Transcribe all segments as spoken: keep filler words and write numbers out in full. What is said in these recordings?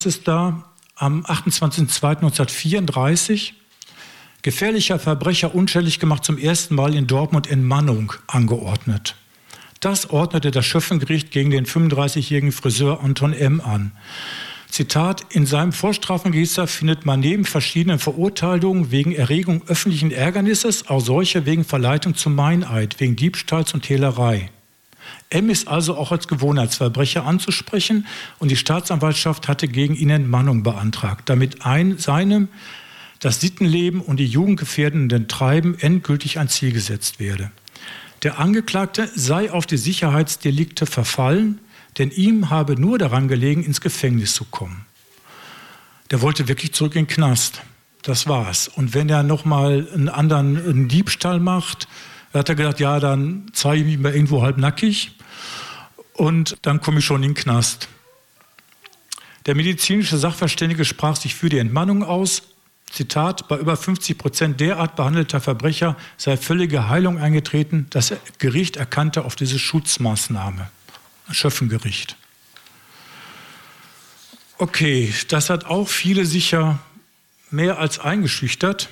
ist da am achtundzwanzigsten zweiten neunzehnhundertvierunddreißig gefährlicher Verbrecher unschädlich gemacht zum ersten Mal in Dortmund Entmannung angeordnet. Das ordnete das Schöffengericht gegen den fünfunddreißigjährigen Friseur Anton M. an. Zitat: In seinem Vorstrafenregister findet man neben verschiedenen Verurteilungen wegen Erregung öffentlichen Ärgernisses auch solche wegen Verleitung zum Meineid, wegen Diebstahls und Hehlerei. M. ist also auch als Gewohnheitsverbrecher anzusprechen und die Staatsanwaltschaft hatte gegen ihn Entmannung beantragt, damit ein, seinem das Sittenleben und die jugendgefährdenden Treiben endgültig ein Ziel gesetzt werde. Der Angeklagte sei auf die Sicherheitsdelikte verfallen, denn ihm habe nur daran gelegen, ins Gefängnis zu kommen. Der wollte wirklich zurück in den Knast. Das war's. Und wenn er nochmal einen anderen einen Diebstahl macht, hat er gedacht, ja, dann zeige ich mich mal irgendwo halbnackig und dann komme ich schon in den Knast. Der medizinische Sachverständige sprach sich für die Entmannung aus. Zitat: Bei über fünfzig Prozent derart behandelter Verbrecher sei völlige Heilung eingetreten. Das Gericht erkannte auf diese Schutzmaßnahme. Schöffengericht. Okay, das hat auch viele sicher mehr als eingeschüchtert.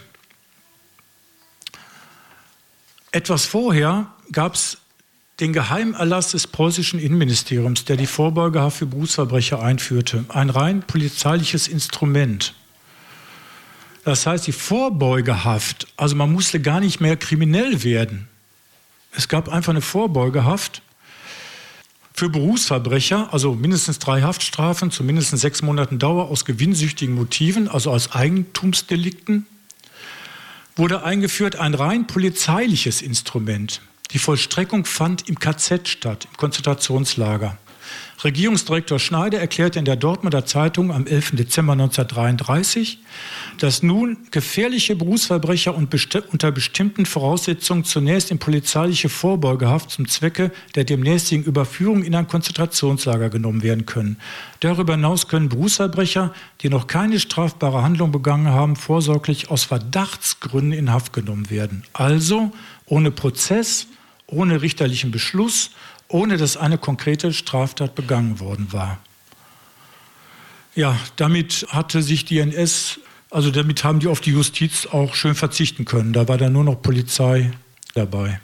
Etwas vorher gab es den Geheimerlass des preußischen Innenministeriums, der die Vorbeugehaft für Berufsverbrecher einführte. Ein rein polizeiliches Instrument. Das heißt, die Vorbeugehaft, also man musste gar nicht mehr kriminell werden. Es gab einfach eine Vorbeugehaft für Berufsverbrecher, also mindestens drei Haftstrafen zu mindestens sechs Monaten Dauer aus gewinnsüchtigen Motiven, also aus Eigentumsdelikten, wurde eingeführt ein rein polizeiliches Instrument. Die Vollstreckung fand im K Z statt, im Konzentrationslager. Regierungsdirektor Schneider erklärte in der Dortmunder Zeitung am elften Dezember neunzehnhundertdreiunddreißig, dass nun gefährliche Berufsverbrecher und besti- unter bestimmten Voraussetzungen zunächst in polizeiliche Vorbeugehaft zum Zwecke der demnächstigen Überführung in ein Konzentrationslager genommen werden können. Darüber hinaus können Berufsverbrecher, die noch keine strafbare Handlung begangen haben, vorsorglich aus Verdachtsgründen in Haft genommen werden. Also ohne Prozess, ohne richterlichen Beschluss, ohne dass eine konkrete Straftat begangen worden war. Ja, damit hatte sich die N S, also damit haben die auf die Justiz auch schön verzichten können. Da war dann nur noch Polizei dabei.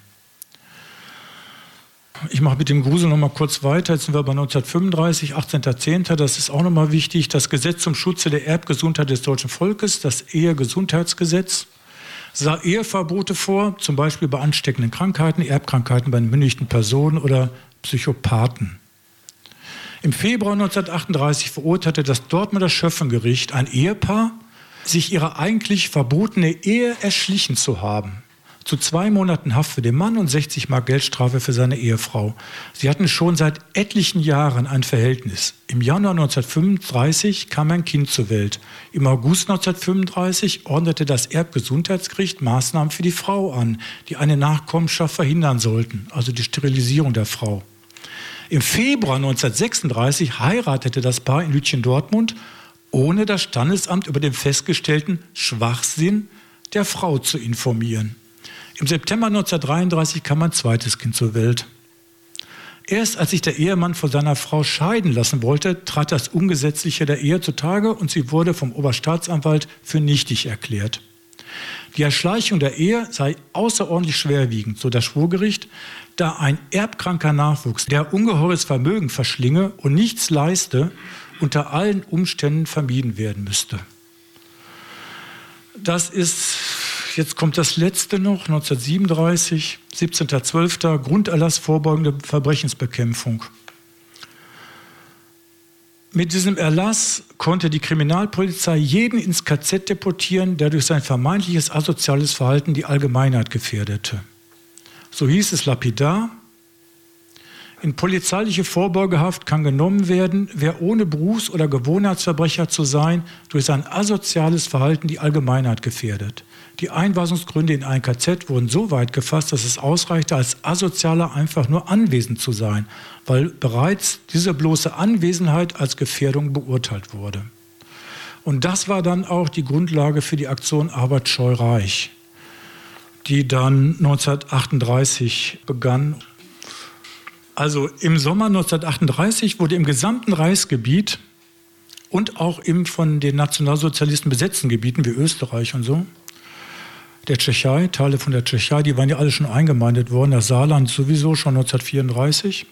Ich mache mit dem Grusel noch mal kurz weiter. Jetzt sind wir bei neunzehnhundertfünfunddreißig, achtzehnten zehnten Das ist auch noch mal wichtig. Das Gesetz zum Schutze der Erbgesundheit des deutschen Volkes, das Ehegesundheitsgesetz, sah Eheverbote vor, zum Beispiel bei ansteckenden Krankheiten, Erbkrankheiten bei mündigen Personen oder Psychopathen. Im Februar neunzehnhundertachtunddreißig verurteilte das Dortmunder Schöffengericht ein Ehepaar, sich ihre eigentlich verbotene Ehe erschlichen zu haben. Zu zwei Monaten Haft für den Mann und sechzig Mark Geldstrafe für seine Ehefrau. Sie hatten schon seit etlichen Jahren ein Verhältnis. Im Januar neunzehnhundertfünfunddreißig kam ein Kind zur Welt. Im August neunzehnhundertfünfunddreißig ordnete das Erbgesundheitsgericht Maßnahmen für die Frau an, die eine Nachkommenschaft verhindern sollten, also die Sterilisierung der Frau. Im Februar neunzehnhundertsechsunddreißig heiratete das Paar in Lütchen-Dortmund, ohne das Standesamt über den festgestellten Schwachsinn der Frau zu informieren. Im September neunzehnhundertdreiunddreißig kam ein zweites Kind zur Welt. Erst als sich der Ehemann von seiner Frau scheiden lassen wollte, trat das Ungesetzliche der Ehe zutage und sie wurde vom Oberstaatsanwalt für nichtig erklärt. Die Erschleichung der Ehe sei außerordentlich schwerwiegend, so das Schwurgericht, da ein erbkranker Nachwuchs, der ungeheures Vermögen verschlinge und nichts leiste, unter allen Umständen vermieden werden müsste. Das ist... Jetzt kommt das letzte noch, neunzehnhundertsiebenunddreißig, siebzehnten zwölften Grunderlass vorbeugende Verbrechensbekämpfung. Mit diesem Erlass konnte die Kriminalpolizei jeden ins K Z deportieren, der durch sein vermeintliches asoziales Verhalten die Allgemeinheit gefährdete. So hieß es lapidar: In polizeiliche Vorbeugehaft kann genommen werden, wer ohne Berufs- oder Gewohnheitsverbrecher zu sein, durch sein asoziales Verhalten die Allgemeinheit gefährdet. Die Einweisungsgründe in ein K Z wurden so weit gefasst, dass es ausreichte, als Asozialer einfach nur anwesend zu sein, weil bereits diese bloße Anwesenheit als Gefährdung beurteilt wurde. Und das war dann auch die Grundlage für die Aktion Arbeit Scheu Reich, die dann neunzehnhundertachtunddreißig begann. Also im Sommer neunzehnhundertachtunddreißig wurde im gesamten Reichsgebiet und auch im von den Nationalsozialisten besetzten Gebieten wie Österreich und so. Der Tschechei, Teile von der Tschechei, die waren ja alle schon eingemeindet worden, das Saarland sowieso schon neunzehnhundertvierunddreißig.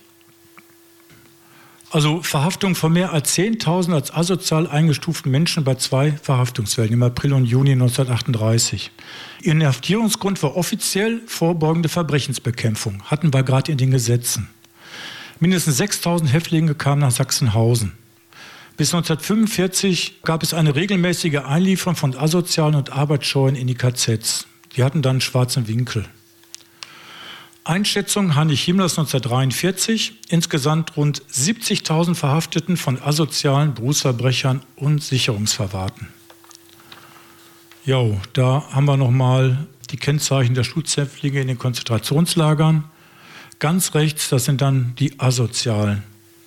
Also Verhaftung von mehr als zehntausend als asozial eingestuften Menschen bei zwei Verhaftungswellen im April und Juni neunzehnhundertachtunddreißig. Ihr Inhaftierungsgrund war offiziell vorbeugende Verbrechensbekämpfung, hatten wir gerade in den Gesetzen. Mindestens sechstausend Häftlinge kamen nach Sachsenhausen. Bis neunzehnhundertfünfundvierzig gab es eine regelmäßige Einlieferung von Asozialen und Arbeitsscheuen in die K Zs. Die hatten dann einen schwarzen Winkel. Einschätzung Heinrich Himmlers neunzehnhundertdreiundvierzig, insgesamt rund siebzigtausend Verhafteten von asozialen Berufsverbrechern und Sicherungsverwahrten. Jo, da haben wir nochmal die Kennzeichen der Schutzhäftlinge in den Konzentrationslagern. Ganz rechts, das sind dann die Asozialen.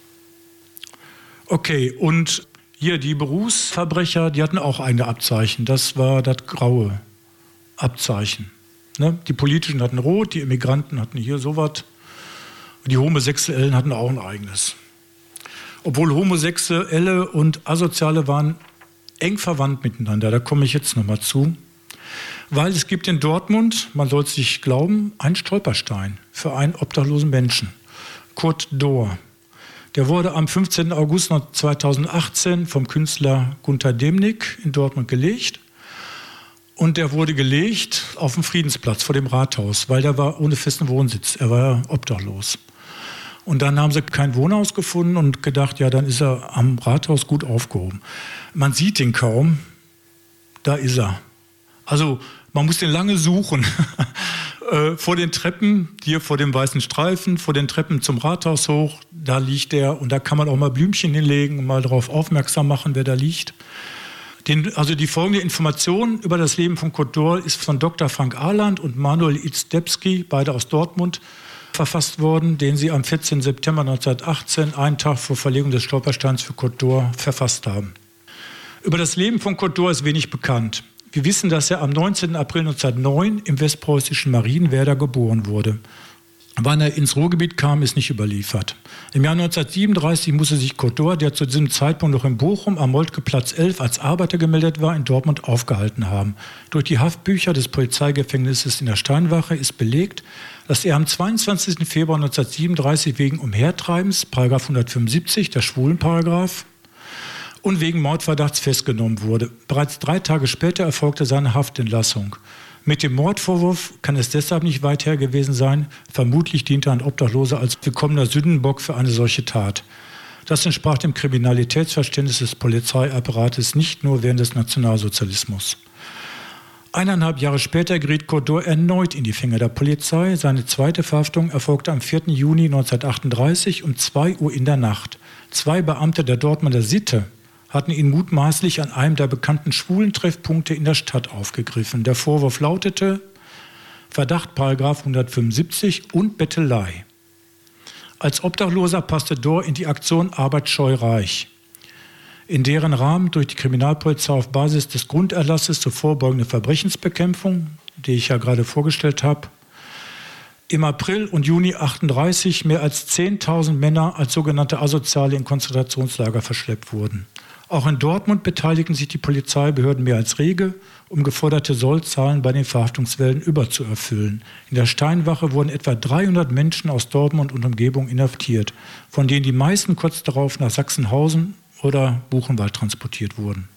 Okay, und hier die Berufsverbrecher, die hatten auch eigene Abzeichen. Das war das graue Abzeichen. Ne? Die Politischen hatten rot, die Immigranten hatten hier sowas. Die Homosexuellen hatten auch ein eigenes. Obwohl Homosexuelle und Asoziale waren eng verwandt miteinander. Da komme ich jetzt nochmal zu. Weil es gibt in Dortmund, man soll es sich glauben, einen Stolperstein für einen obdachlosen Menschen. Kurt Dohr. Der wurde am fünfzehnten August zweitausendachtzehn vom Künstler Gunter Demnig in Dortmund gelegt. Und der wurde gelegt auf dem Friedensplatz vor dem Rathaus, weil der war ohne festen Wohnsitz. Er war ja obdachlos. Und dann haben sie kein Wohnhaus gefunden und gedacht, ja, dann ist er am Rathaus gut aufgehoben. Man sieht ihn kaum. Da ist er. Also man muss den lange suchen. äh, vor den Treppen, hier vor dem weißen Streifen, vor den Treppen zum Rathaus hoch, da liegt er. Und da kann man auch mal Blümchen hinlegen und mal darauf aufmerksam machen, wer da liegt. Den, also die folgende Information über das Leben von Kurt Dohr ist von Doktor Frank Ahland und Manuel Izdebski, beide aus Dortmund, verfasst worden, den sie am vierzehnten September neunzehnhundertachtzehn, einen Tag vor Verlegung des Stolpersteins für Kurt Dohr, verfasst haben. Über das Leben von Kurt Dohr ist wenig bekannt. Wir wissen, dass er am neunzehnten April neunzehnhundertneun im westpreußischen Marienwerder geboren wurde. Wann er ins Ruhrgebiet kam, ist nicht überliefert. Im Jahr neunzehnhundertsiebenunddreißig musste sich Kurt Dohr, der zu diesem Zeitpunkt noch in Bochum am Moltkeplatz elf als Arbeiter gemeldet war, in Dortmund aufgehalten haben. Durch die Haftbücher des Polizeigefängnisses in der Steinwache ist belegt, dass er am zweiundzwanzigsten Februar neunzehnhundertsiebenunddreißig wegen Umhertreibens, Paragraph hundertfünfundsiebzig, der Schwulenparagraph, und wegen Mordverdachts festgenommen wurde. Bereits drei Tage später erfolgte seine Haftentlassung. Mit dem Mordvorwurf kann es deshalb nicht weit her gewesen sein. Vermutlich diente ein Obdachloser als willkommener Sündenbock für eine solche Tat. Das entsprach dem Kriminalitätsverständnis des Polizeiapparates nicht nur während des Nationalsozialismus. Eineinhalb Jahre später geriet Kurt Dohr erneut in die Finger der Polizei. Seine zweite Verhaftung erfolgte am vierten Juni neunzehnhundertachtunddreißig um zwei Uhr in der Nacht. Zwei Beamte der Dortmunder Sitte hatten ihn mutmaßlich an einem der bekannten Schwulentreffpunkte in der Stadt aufgegriffen. Der Vorwurf lautete Verdacht Paragraph hundertfünfundsiebzig und Bettelei. Als Obdachloser passte Dohr in die Aktion Arbeitsscheu reich, in deren Rahmen durch die Kriminalpolizei auf Basis des Grunderlasses zur vorbeugenden Verbrechensbekämpfung, die ich ja gerade vorgestellt habe, im April und Juni achtunddreißig mehr als zehntausend Männer als sogenannte Asoziale in Konzentrationslager verschleppt wurden. Auch in Dortmund beteiligten sich die Polizeibehörden mehr als rege, um geforderte Sollzahlen bei den Verhaftungswellen überzuerfüllen. In der Steinwache wurden etwa dreihundert Menschen aus Dortmund und Umgebung inhaftiert, von denen die meisten kurz darauf nach Sachsenhausen oder Buchenwald transportiert wurden.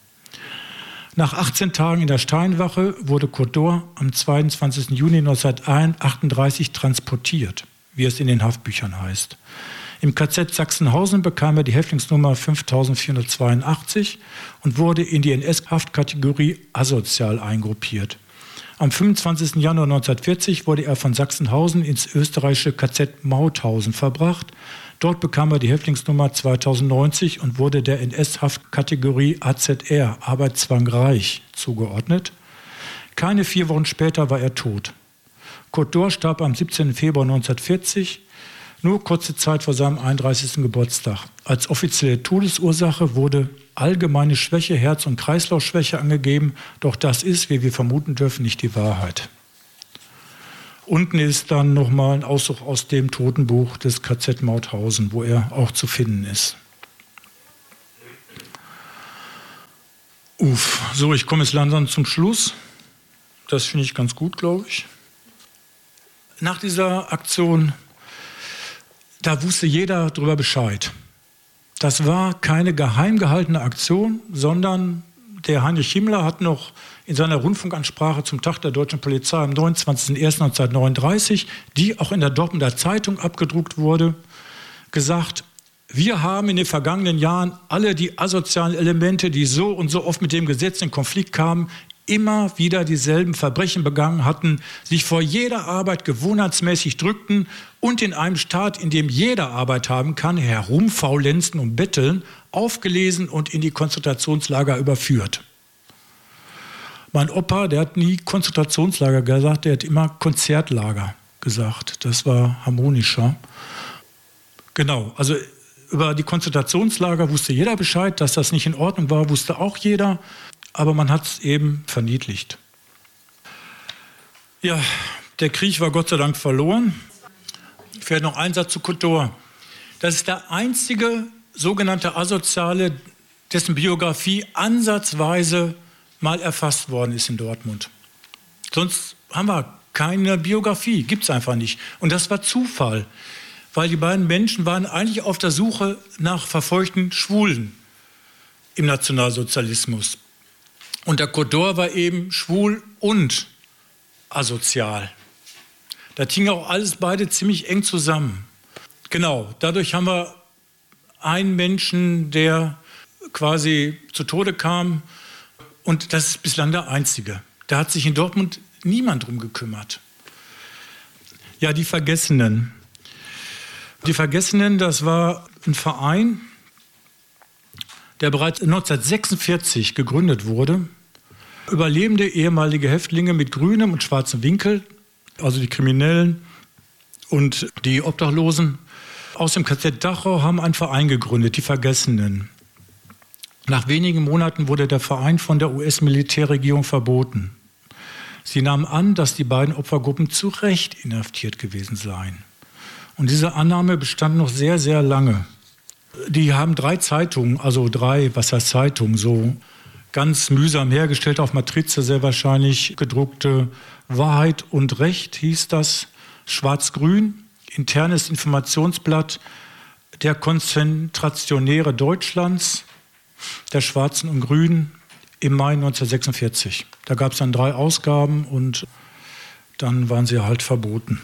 Nach achtzehn Tagen in der Steinwache wurde Kurt Dohr am zweiundzwanzigsten Juni neunzehnhundertachtunddreißig transportiert, wie es in den Haftbüchern heißt. Im K Z Sachsenhausen bekam er die Häftlingsnummer fünftausendvierhundertzweiundachtzig und wurde in die N S-Haftkategorie asozial eingruppiert. Am fünfundzwanzigsten Januar neunzehnhundertvierzig wurde er von Sachsenhausen ins österreichische K Z Mauthausen verbracht. Dort bekam er die Häftlingsnummer zweitausendneunzig und wurde der N S-Haftkategorie A Z R, Arbeitszwang reich, zugeordnet. Keine vier Wochen später war er tot. Kurt Dohr starb am siebzehnten Februar neunzehnhundertvierzig, nur kurze Zeit vor seinem einunddreißigsten Geburtstag. Als offizielle Todesursache wurde allgemeine Schwäche, Herz- und Kreislaufschwäche angegeben, doch das ist, wie wir vermuten dürfen, nicht die Wahrheit. Unten ist dann nochmal ein Auszug aus dem Totenbuch des K Z Mauthausen, wo er auch zu finden ist. Uff, so, ich komme jetzt langsam zum Schluss. Das finde ich ganz gut, glaube ich. Nach dieser Aktion, da wusste jeder darüber Bescheid. Das war keine geheim gehaltene Aktion, sondern der Heinrich Himmler hat noch in seiner Rundfunkansprache zum Tag der Deutschen Polizei am neunundzwanzigsten ersten neunzehnhundertneununddreißig, die auch in der Dortmunder Zeitung abgedruckt wurde, gesagt: Wir haben in den vergangenen Jahren alle die asozialen Elemente, die so und so oft mit dem Gesetz in Konflikt kamen, immer wieder dieselben Verbrechen begangen hatten, sich vor jeder Arbeit gewohnheitsmäßig drückten und in einem Staat, in dem jeder Arbeit haben kann, herumfaulenzen und betteln, aufgelesen und in die Konzentrationslager überführt. Mein Opa, der hat nie Konzentrationslager gesagt, der hat immer Konzertlager gesagt. Das war harmonischer. Genau, also über die Konzentrationslager wusste jeder Bescheid, dass das nicht in Ordnung war, wusste auch jeder, aber man hat es eben verniedlicht. Ja, der Krieg war Gott sei Dank verloren. Vielleicht noch ein Satz zu Kotor. Das ist der einzige sogenannte Asoziale, dessen Biografie ansatzweise mal erfasst worden ist in Dortmund. Sonst haben wir keine Biografie, gibt es einfach nicht. Und das war Zufall, weil die beiden Menschen waren eigentlich auf der Suche nach verfolgten Schwulen im Nationalsozialismus. Und der Kotor war eben schwul und asozial. Das hing auch alles beide ziemlich eng zusammen. Genau, dadurch haben wir einen Menschen, der quasi zu Tode kam. Und das ist bislang der einzige. Da hat sich in Dortmund niemand drum gekümmert. Ja, die Vergessenen. Die Vergessenen, das war ein Verein, der bereits neunzehnhundertsechsundvierzig gegründet wurde. Überlebende ehemalige Häftlinge mit grünem und schwarzem Winkel, also die Kriminellen und die Obdachlosen, aus dem K Z Dachau haben einen Verein gegründet, die Vergessenen. Nach wenigen Monaten wurde der Verein von der U S-Militärregierung verboten. Sie nahmen an, dass die beiden Opfergruppen zu Recht inhaftiert gewesen seien. Und diese Annahme bestand noch sehr, sehr lange. Die haben drei Zeitungen, also drei, was heißt Zeitungen, so ganz mühsam hergestellt, auf Matrize sehr wahrscheinlich gedruckte Wahrheit und Recht hieß das, schwarz-grün, internes Informationsblatt der Konzentrationäre Deutschlands, der Schwarzen und Grünen im Mai neunzehnhundertsechsundvierzig. Da gab es dann drei Ausgaben und dann waren sie halt verboten.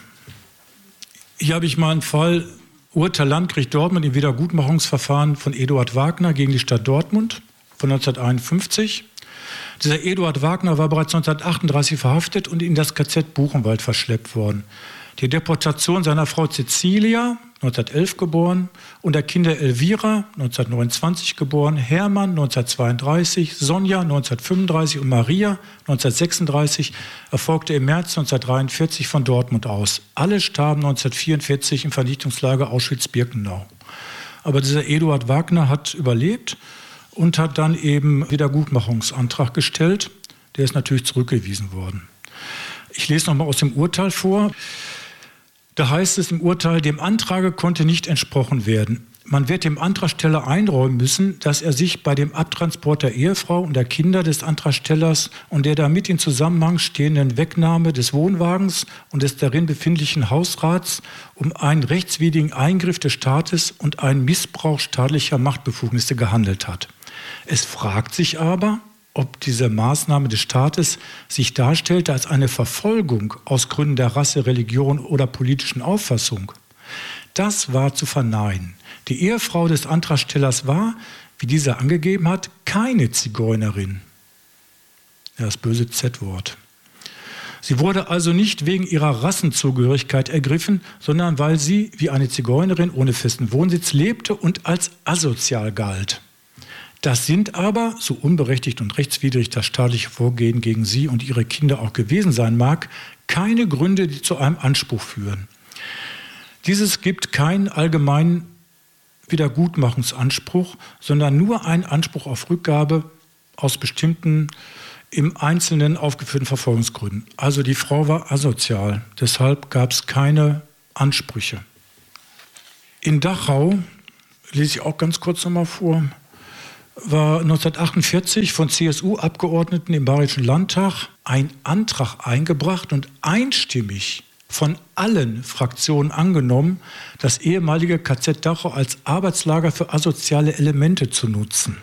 Hier habe ich mal einen Fall, Urteil Landgericht Dortmund im Wiedergutmachungsverfahren von Eduard Wagner gegen die Stadt Dortmund von neunzehnhunderteinundfünfzig. Dieser Eduard Wagner war bereits neunzehnhundertachtunddreißig verhaftet und in das K Z Buchenwald verschleppt worden. Die Deportation seiner Frau Cecilia, neunzehnhundertelf geboren, und der Kinder Elvira, neunzehnhundertneunundzwanzig geboren, Hermann, neunzehnhundertzweiunddreißig, Sonja, neunzehnhundertfünfunddreißig und Maria, neunzehnhundertsechsunddreißig, erfolgte im März neunzehnhundertdreiundvierzig von Dortmund aus. Alle starben neunzehnhundertvierundvierzig im Vernichtungslager Auschwitz-Birkenau. Aber dieser Eduard Wagner hat überlebt und hat dann eben Wiedergutmachungsantrag gestellt. Der ist natürlich zurückgewiesen worden. Ich lese noch mal aus dem Urteil vor. Da heißt es im Urteil, dem Antrage konnte nicht entsprochen werden. Man wird dem Antragsteller einräumen müssen, dass er sich bei dem Abtransport der Ehefrau und der Kinder des Antragstellers und der damit in Zusammenhang stehenden Wegnahme des Wohnwagens und des darin befindlichen Hausrats um einen rechtswidrigen Eingriff des Staates und einen Missbrauch staatlicher Machtbefugnisse gehandelt hat. Es fragt sich aber, ob diese Maßnahme des Staates sich darstellte als eine Verfolgung aus Gründen der Rasse, Religion oder politischen Auffassung. Das war zu verneinen. Die Ehefrau des Antragstellers war, wie dieser angegeben hat, keine Zigeunerin. Ja, das böse Z-Wort. Sie wurde also nicht wegen ihrer Rassenzugehörigkeit ergriffen, sondern weil sie wie eine Zigeunerin ohne festen Wohnsitz lebte und als asozial galt. Das sind aber, so unberechtigt und rechtswidrig das staatliche Vorgehen gegen sie und ihre Kinder auch gewesen sein mag, keine Gründe, die zu einem Anspruch führen. Dieses gibt keinen allgemeinen Wiedergutmachungsanspruch, sondern nur einen Anspruch auf Rückgabe aus bestimmten im Einzelnen aufgeführten Verfolgungsgründen. Also die Frau war asozial, deshalb gab es keine Ansprüche. In Dachau, lese ich auch ganz kurz noch mal vor, war neunzehnhundertachtundvierzig von C S U-Abgeordneten im Bayerischen Landtag ein Antrag eingebracht und einstimmig von allen Fraktionen angenommen, das ehemalige K Z Dachau als Arbeitslager für asoziale Elemente zu nutzen.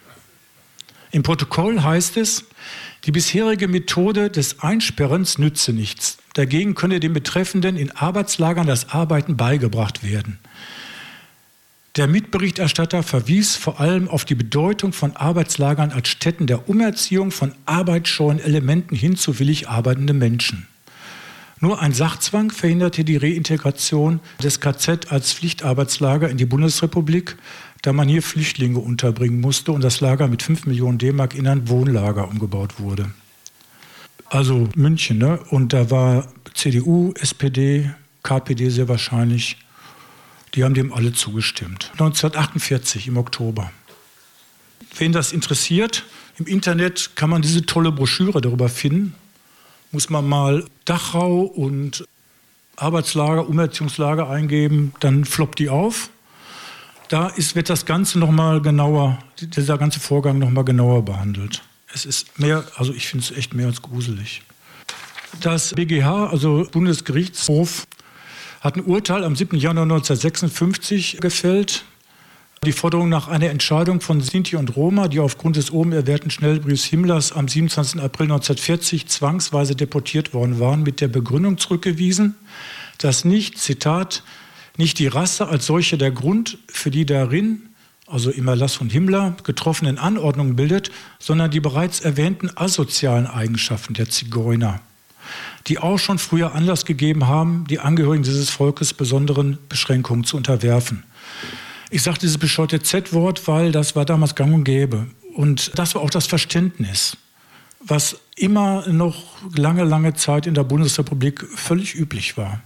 Im Protokoll heißt es, die bisherige Methode des Einsperrens nütze nichts. Dagegen könne den Betreffenden in Arbeitslagern das Arbeiten beigebracht werden. Der Mitberichterstatter verwies vor allem auf die Bedeutung von Arbeitslagern als Stätten der Umerziehung von arbeitsscheuen Elementen hin zu willig arbeitenden Menschen. Nur ein Sachzwang verhinderte die Reintegration des K Z als Pflichtarbeitslager in die Bundesrepublik, da man hier Flüchtlinge unterbringen musste und das Lager mit fünf Millionen D-Mark in ein Wohnlager umgebaut wurde. Also München, ne? Und da war C D U, S P D, K P D sehr wahrscheinlich, die haben dem alle zugestimmt. neunzehnhundertachtundvierzig im Oktober. Wen das interessiert, im Internet kann man diese tolle Broschüre darüber finden. Muss man mal Dachau und Arbeitslager, Umerziehungslager eingeben, dann floppt die auf. Da ist, wird das Ganze noch mal genauer, dieser ganze Vorgang noch mal genauer behandelt. Es ist mehr, also ich finde es echt mehr als gruselig. Das B G H, also Bundesgerichtshof, hat ein Urteil am siebten Januar neunzehnhundertsechsundfünfzig gefällt. Die Forderung nach einer Entscheidung von Sinti und Roma, die aufgrund des oben erwähnten Schnellbriefs Himmlers am siebenundzwanzigsten April neunzehnhundertvierzig zwangsweise deportiert worden waren, mit der Begründung zurückgewiesen, dass nicht, Zitat, nicht die Rasse als solche der Grund für die darin, also im Erlass von Himmler, getroffenen Anordnungen bildet, sondern die bereits erwähnten asozialen Eigenschaften der Zigeuner, die auch schon früher Anlass gegeben haben, die Angehörigen dieses Volkes besonderen Beschränkungen zu unterwerfen. Ich sage dieses bescheuerte Z-Wort, weil das war damals gang und gäbe. Und das war auch das Verständnis, was immer noch lange, lange Zeit in der Bundesrepublik völlig üblich war.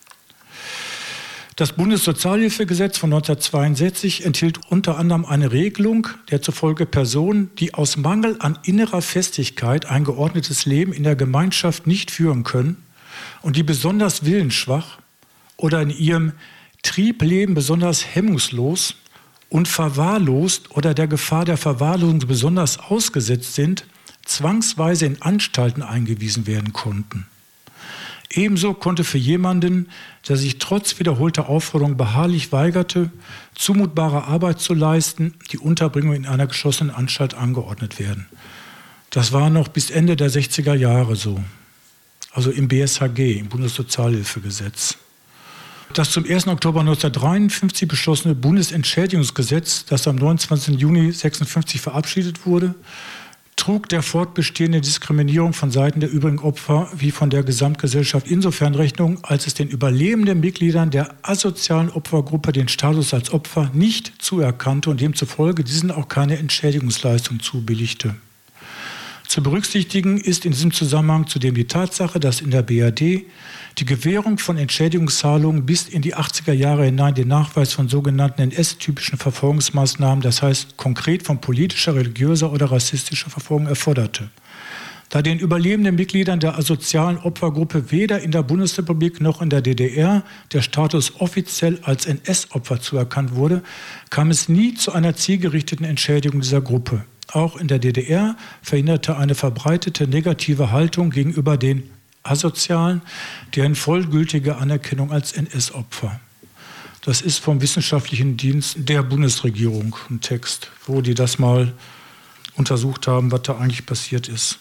Das Bundessozialhilfegesetz von neunzehnhundertzweiundsechzig enthielt unter anderem eine Regelung, der zufolge Personen, die aus Mangel an innerer Festigkeit ein geordnetes Leben in der Gemeinschaft nicht führen können und die besonders willensschwach oder in ihrem Triebleben besonders hemmungslos und verwahrlost oder der Gefahr der Verwahrlosung besonders ausgesetzt sind, zwangsweise in Anstalten eingewiesen werden konnten. Ebenso konnte für jemanden, der sich trotz wiederholter Aufforderung beharrlich weigerte, zumutbare Arbeit zu leisten, die Unterbringung in einer geschlossenen Anstalt angeordnet werden. Das war noch bis Ende der sechziger Jahre so, also im B S H G, im Bundessozialhilfegesetz. Das zum ersten Oktober neunzehnhundertdreiundfünfzig beschlossene Bundesentschädigungsgesetz, das am neunundzwanzigsten Juni neunzehnhundertsechsundfünfzig verabschiedet wurde, trug der fortbestehenden Diskriminierung von Seiten der übrigen Opfer wie von der Gesamtgesellschaft insofern Rechnung, als es den überlebenden Mitgliedern der asozialen Opfergruppe den Status als Opfer nicht zuerkannte und demzufolge diesen auch keine Entschädigungsleistung zubilligte. Zu berücksichtigen ist in diesem Zusammenhang zudem die Tatsache, dass in der B R D die Gewährung von Entschädigungszahlungen bis in die achtziger Jahre hinein den Nachweis von sogenannten N S-typischen Verfolgungsmaßnahmen, das heißt konkret von politischer, religiöser oder rassistischer Verfolgung erforderte. Da den überlebenden Mitgliedern der asozialen Opfergruppe weder in der Bundesrepublik noch in der D D R der Status offiziell als N S-Opfer zuerkannt wurde, kam es nie zu einer zielgerichteten Entschädigung dieser Gruppe. Auch in der D D R verhinderte eine verbreitete negative Haltung gegenüber den Asozialen deren vollgültige Anerkennung als N S-Opfer. Das ist vom Wissenschaftlichen Dienst der Bundesregierung ein Text, wo die das mal untersucht haben, was da eigentlich passiert ist.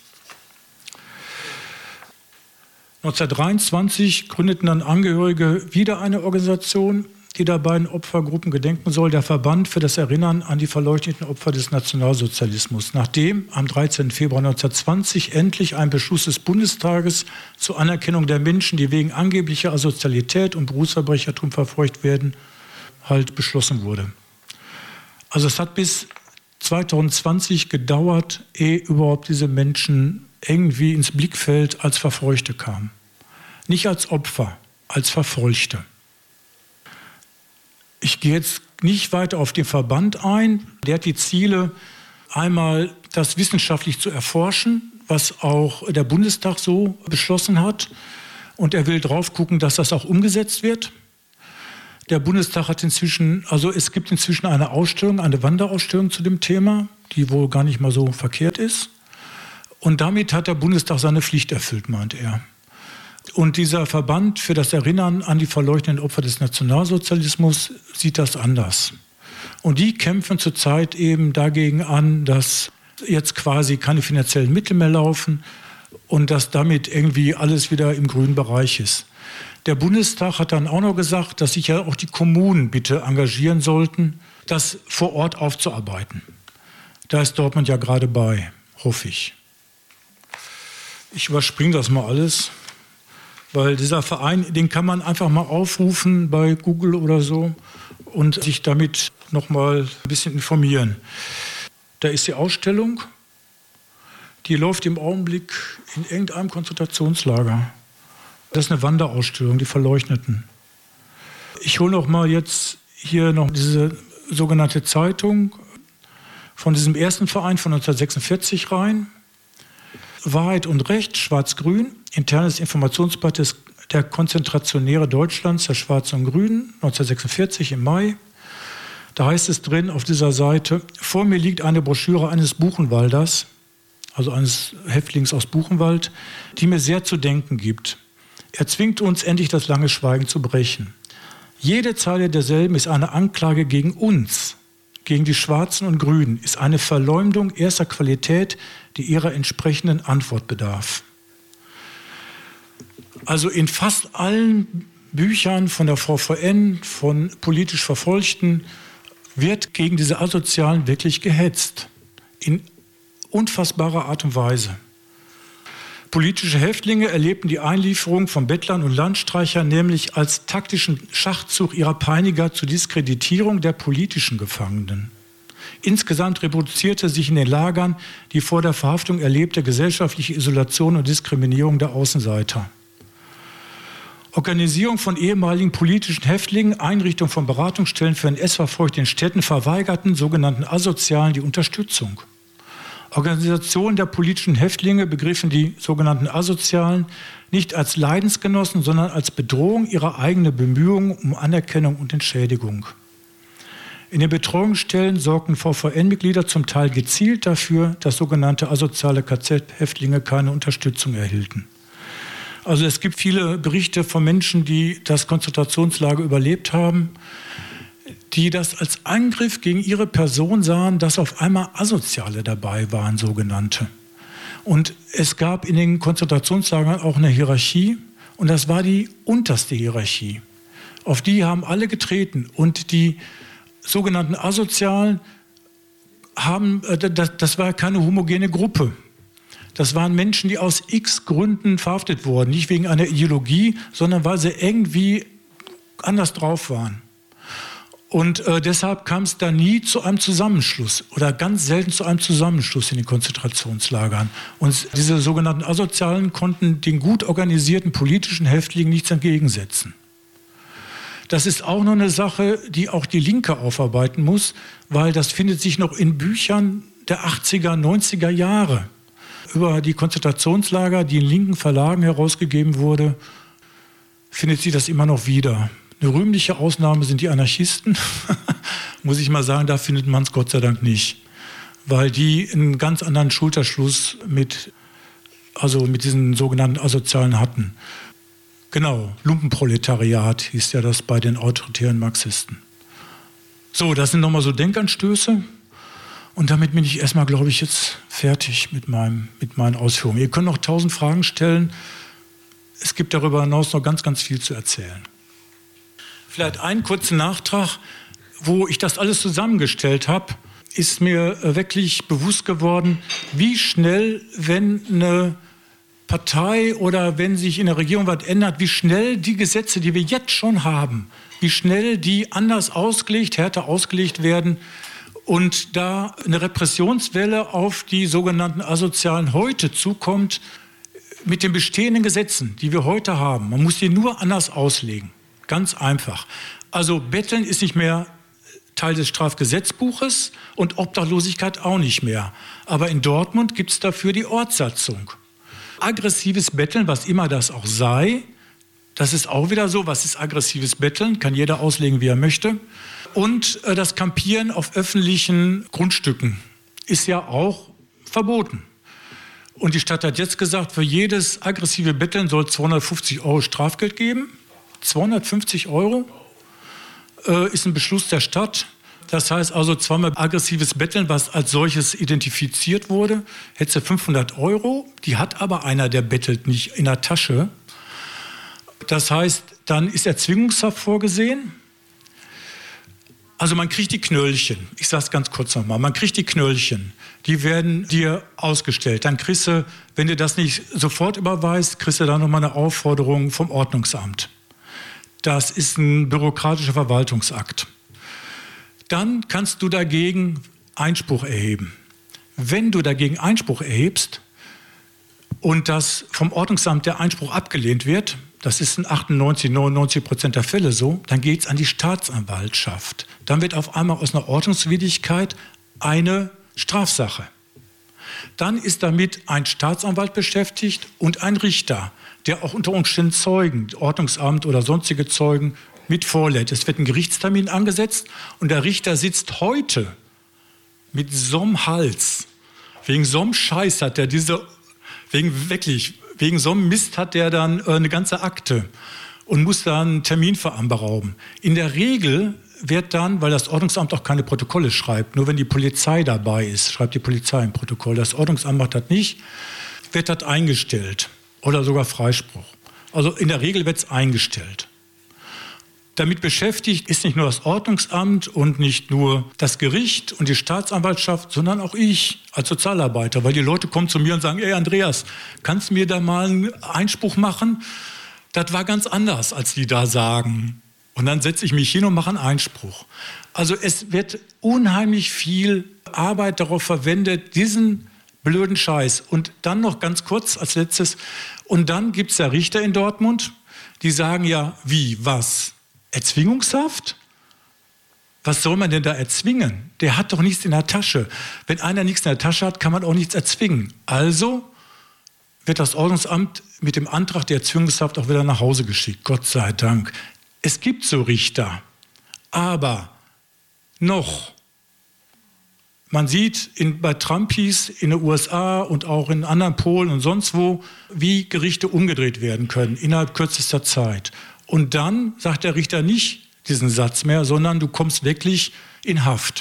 neunzehnhundertdreiundzwanzig gründeten dann Angehörige wieder eine Organisation, die der beiden Opfergruppen gedenken soll, der Verband für das Erinnern an die verleuchteten Opfer des Nationalsozialismus, nachdem am dreizehnten Februar neunzehnhundertzwanzig endlich ein Beschluss des Bundestages zur Anerkennung der Menschen, die wegen angeblicher Asozialität und Berufsverbrechertum verfolgt werden, halt beschlossen wurde. Also es hat bis zweitausendzwanzig gedauert, ehe überhaupt diese Menschen irgendwie ins Blickfeld als Verfolgte kamen. Nicht als Opfer, als Verfolgte. Ich gehe jetzt nicht weiter auf den Verband ein. Der hat die Ziele, einmal das wissenschaftlich zu erforschen, was auch der Bundestag so beschlossen hat. Und er will drauf gucken, dass das auch umgesetzt wird. Der Bundestag hat inzwischen, also es gibt inzwischen eine Ausstellung, eine Wanderausstellung zu dem Thema. die wohl gar nicht mal so verkehrt ist. Und damit hat der Bundestag seine Pflicht erfüllt, meint er. Und dieser Verband für das Erinnern an die verleuchtenden Opfer des Nationalsozialismus sieht das anders. Und die kämpfen zurzeit eben dagegen an, dass jetzt quasi keine finanziellen Mittel mehr laufen und dass damit irgendwie alles wieder im grünen Bereich ist. Der Bundestag hat dann auch noch gesagt, dass sich ja auch die Kommunen bitte engagieren sollten, das vor Ort aufzuarbeiten. Da ist Dortmund ja gerade bei, hoffe ich. Ich überspringe das mal alles, weil dieser Verein, den kann man einfach mal aufrufen bei Google oder so und sich damit noch mal ein bisschen informieren. Da ist die Ausstellung, die läuft im Augenblick in irgendeinem Konzentrationslager. Das ist eine Wanderausstellung, die Verleuchteten. Ich hole noch mal jetzt hier noch diese sogenannte Zeitung von diesem ersten Verein von neunzehnhundertsechsundvierzig rein. Wahrheit und Recht, Schwarz-Grün, internes Informationsblatt des, der Konzentrationäre Deutschlands, der Schwarzen und Grünen, neunzehnhundertsechsundvierzig im Mai. Da heißt es drin auf dieser Seite, vor mir liegt eine Broschüre eines Buchenwalders, also eines Häftlings aus Buchenwald, die mir sehr zu denken gibt. Er zwingt uns, endlich das lange Schweigen zu brechen. Jede Zeile derselben ist eine Anklage gegen uns, gegen die Schwarzen und Grünen, ist eine Verleumdung erster Qualität, die ihrer entsprechenden Antwort bedarf. Also in fast allen Büchern von der V V N, von politisch Verfolgten, wird gegen diese Asozialen wirklich gehetzt. In unfassbarer Art und Weise. Politische Häftlinge erlebten die Einlieferung von Bettlern und Landstreichern nämlich als taktischen Schachzug ihrer Peiniger zur Diskreditierung der politischen Gefangenen. Insgesamt reproduzierte sich in den Lagern die vor der Verhaftung erlebte gesellschaftliche Isolation und Diskriminierung der Außenseiter. Organisierung von ehemaligen politischen Häftlingen, Einrichtung von Beratungsstellen für N S-Verfolgte in Städten verweigerten sogenannten Asozialen die Unterstützung. Organisationen der politischen Häftlinge begriffen die sogenannten Asozialen nicht als Leidensgenossen, sondern als Bedrohung ihrer eigenen Bemühungen um Anerkennung und Entschädigung. In den Betreuungsstellen sorgten V V N-Mitglieder zum Teil gezielt dafür, dass sogenannte asoziale K Z-Häftlinge keine Unterstützung erhielten. Also es gibt viele Berichte von Menschen, die das Konzentrationslager überlebt haben, die das als Angriff gegen ihre Person sahen, dass auf einmal Asoziale dabei waren, sogenannte. Und es gab in den Konzentrationslagern auch eine Hierarchie und das war die unterste Hierarchie. Auf die haben alle getreten und die sogenannten Asozialen haben, das, das war keine homogene Gruppe. Das waren Menschen, die aus x Gründen verhaftet wurden, nicht wegen einer Ideologie, sondern weil sie irgendwie anders drauf waren. Und äh, deshalb kam es da nie zu einem Zusammenschluss oder ganz selten zu einem Zusammenschluss in den Konzentrationslagern. Und diese sogenannten Asozialen konnten den gut organisierten politischen Häftlingen nichts entgegensetzen. Das ist auch noch eine Sache, die auch die Linke aufarbeiten muss, weil das findet sich noch in Büchern der achtziger, neunziger Jahre. Über die Konzentrationslager, die in linken Verlagen herausgegeben wurde, findet sich das immer noch wieder. Eine rühmliche Ausnahme sind die Anarchisten, muss ich mal sagen, da findet man es Gott sei Dank nicht, weil die einen ganz anderen Schulterschluss mit, also mit diesen sogenannten Asozialen hatten. Genau, Lumpenproletariat hieß ja das bei den autoritären Marxisten. So, das sind nochmal so Denkanstöße und damit bin ich erstmal, glaube ich, jetzt fertig mit, meinem, mit meinen Ausführungen. Ihr könnt noch tausend Fragen stellen, es gibt darüber hinaus noch ganz, ganz viel zu erzählen. Vielleicht einen kurzen Nachtrag, wo ich das alles zusammengestellt habe, ist mir wirklich bewusst geworden, wie schnell, wenn eine Partei oder wenn sich in der Regierung was ändert, wie schnell die Gesetze, die wir jetzt schon haben, wie schnell die anders ausgelegt, härter ausgelegt werden und da eine Repressionswelle auf die sogenannten Asozialen heute zukommt mit den bestehenden Gesetzen, die wir heute haben. Man muss die nur anders auslegen. Ganz einfach. Also Betteln ist nicht mehr Teil des Strafgesetzbuches und Obdachlosigkeit auch nicht mehr. Aber in Dortmund gibt es dafür die Ortssatzung. Aggressives Betteln, was immer das auch sei, das ist auch wieder so, was ist aggressives Betteln, kann jeder auslegen, wie er möchte. Und äh, das Campieren auf öffentlichen Grundstücken ist ja auch verboten. Und die Stadt hat jetzt gesagt, für jedes aggressive Betteln soll es zweihundertfünfzig Euro Strafgeld geben. zweihundertfünfzig Euro äh, ist ein Beschluss der Stadt. Das heißt also zweimal aggressives Betteln, was als solches identifiziert wurde, hätte fünfhundert Euro. Die hat aber einer, der bettelt, nicht in der Tasche. Das heißt, dann ist Erzwingungshaft vorgesehen. Also man kriegt die Knöllchen. Ich sage es ganz kurz nochmal. Man kriegt die Knöllchen. Die werden dir ausgestellt. Dann kriegst du, wenn du das nicht sofort überweist, kriegst du dann nochmal eine Aufforderung vom Ordnungsamt. Das ist ein bürokratischer Verwaltungsakt. Dann kannst du dagegen Einspruch erheben. Wenn du dagegen Einspruch erhebst und das vom Ordnungsamt der Einspruch abgelehnt wird, das ist in achtundneunzig, neunundneunzig Prozent der Fälle so, dann geht es an die Staatsanwaltschaft. Dann wird auf einmal aus einer Ordnungswidrigkeit eine Strafsache. Dann ist damit ein Staatsanwalt beschäftigt und ein Richter, der auch unter Umständen Zeugen, Ordnungsamt oder sonstige Zeugen mit vorlädt. Es wird ein Gerichtstermin angesetzt und der Richter sitzt heute mit so einem Hals. Wegen so einem Scheiß hat er diese, wegen wirklich, wegen so einem Mist hat er dann äh, eine ganze Akte und muss dann einen Termin veranberauben. In der Regel wird dann, weil das Ordnungsamt auch keine Protokolle schreibt, nur wenn die Polizei dabei ist, schreibt die Polizei ein Protokoll. Das Ordnungsamt macht das nicht, wird das eingestellt oder sogar Freispruch. Also in der Regel wird es eingestellt. Damit beschäftigt ist nicht nur das Ordnungsamt und nicht nur das Gericht und die Staatsanwaltschaft, sondern auch ich als Sozialarbeiter. Weil die Leute kommen zu mir und sagen, ey Andreas, kannst du mir da mal einen Einspruch machen? Das war ganz anders, als die da sagen. Und dann setze ich mich hin und mache einen Einspruch. Also es wird unheimlich viel Arbeit darauf verwendet, diesen blöden Scheiß. Und dann noch ganz kurz als letztes, und dann gibt es ja Richter in Dortmund, die sagen ja, wie, was? Erzwingungshaft? Was soll man denn da erzwingen? Der hat doch nichts in der Tasche. Wenn einer nichts in der Tasche hat, kann man auch nichts erzwingen. Also wird das Ordnungsamt mit dem Antrag der Erzwingungshaft auch wieder nach Hause geschickt. Gott sei Dank. Es gibt so Richter. Aber noch. Man sieht in, bei Trumpis in den U S A und auch in anderen Polen und sonst wo, wie Gerichte umgedreht werden können innerhalb kürzester Zeit. Und dann sagt der Richter nicht diesen Satz mehr, sondern du kommst wirklich in Haft.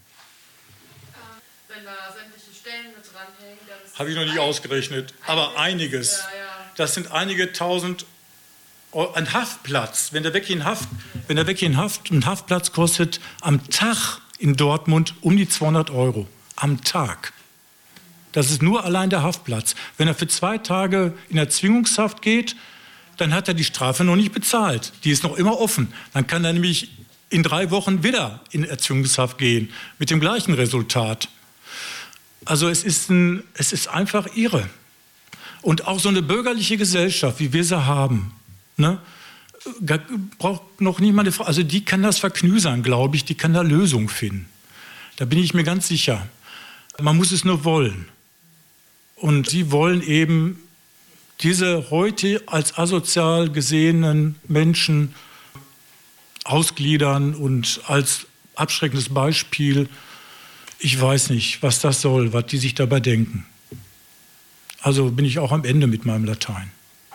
Wenn da sämtliche Stellen mit dranhängen, dann ist Habe ich noch nicht ausgerechnet, aber einiges. Ja, ja. Das sind einige tausend Euro. Ein Haftplatz, wenn der wirklich in Haft, wenn der wirklich in Haft, ein Haftplatz kostet am Tag in Dortmund um die zweihundert Euro. Am Tag. Das ist nur allein der Haftplatz. Wenn er für zwei Tage in Erzwingungshaft geht, dann hat er die Strafe noch nicht bezahlt. Die ist noch immer offen. Dann kann er nämlich in drei Wochen wieder in Erzwingungshaft gehen, mit dem gleichen Resultat. Also es ist, ein, es ist einfach irre. Und auch so eine bürgerliche Gesellschaft, wie wir sie haben, ne, braucht noch niemand, also die kann das verknüsern, glaube ich, die kann da Lösungen finden. Da bin ich mir ganz sicher. Man muss es nur wollen. Und sie wollen eben diese heute als asozial gesehenen Menschen ausgliedern und als abschreckendes Beispiel, ich weiß nicht, was das soll, was die sich dabei denken. Also bin ich auch am Ende mit meinem Latein.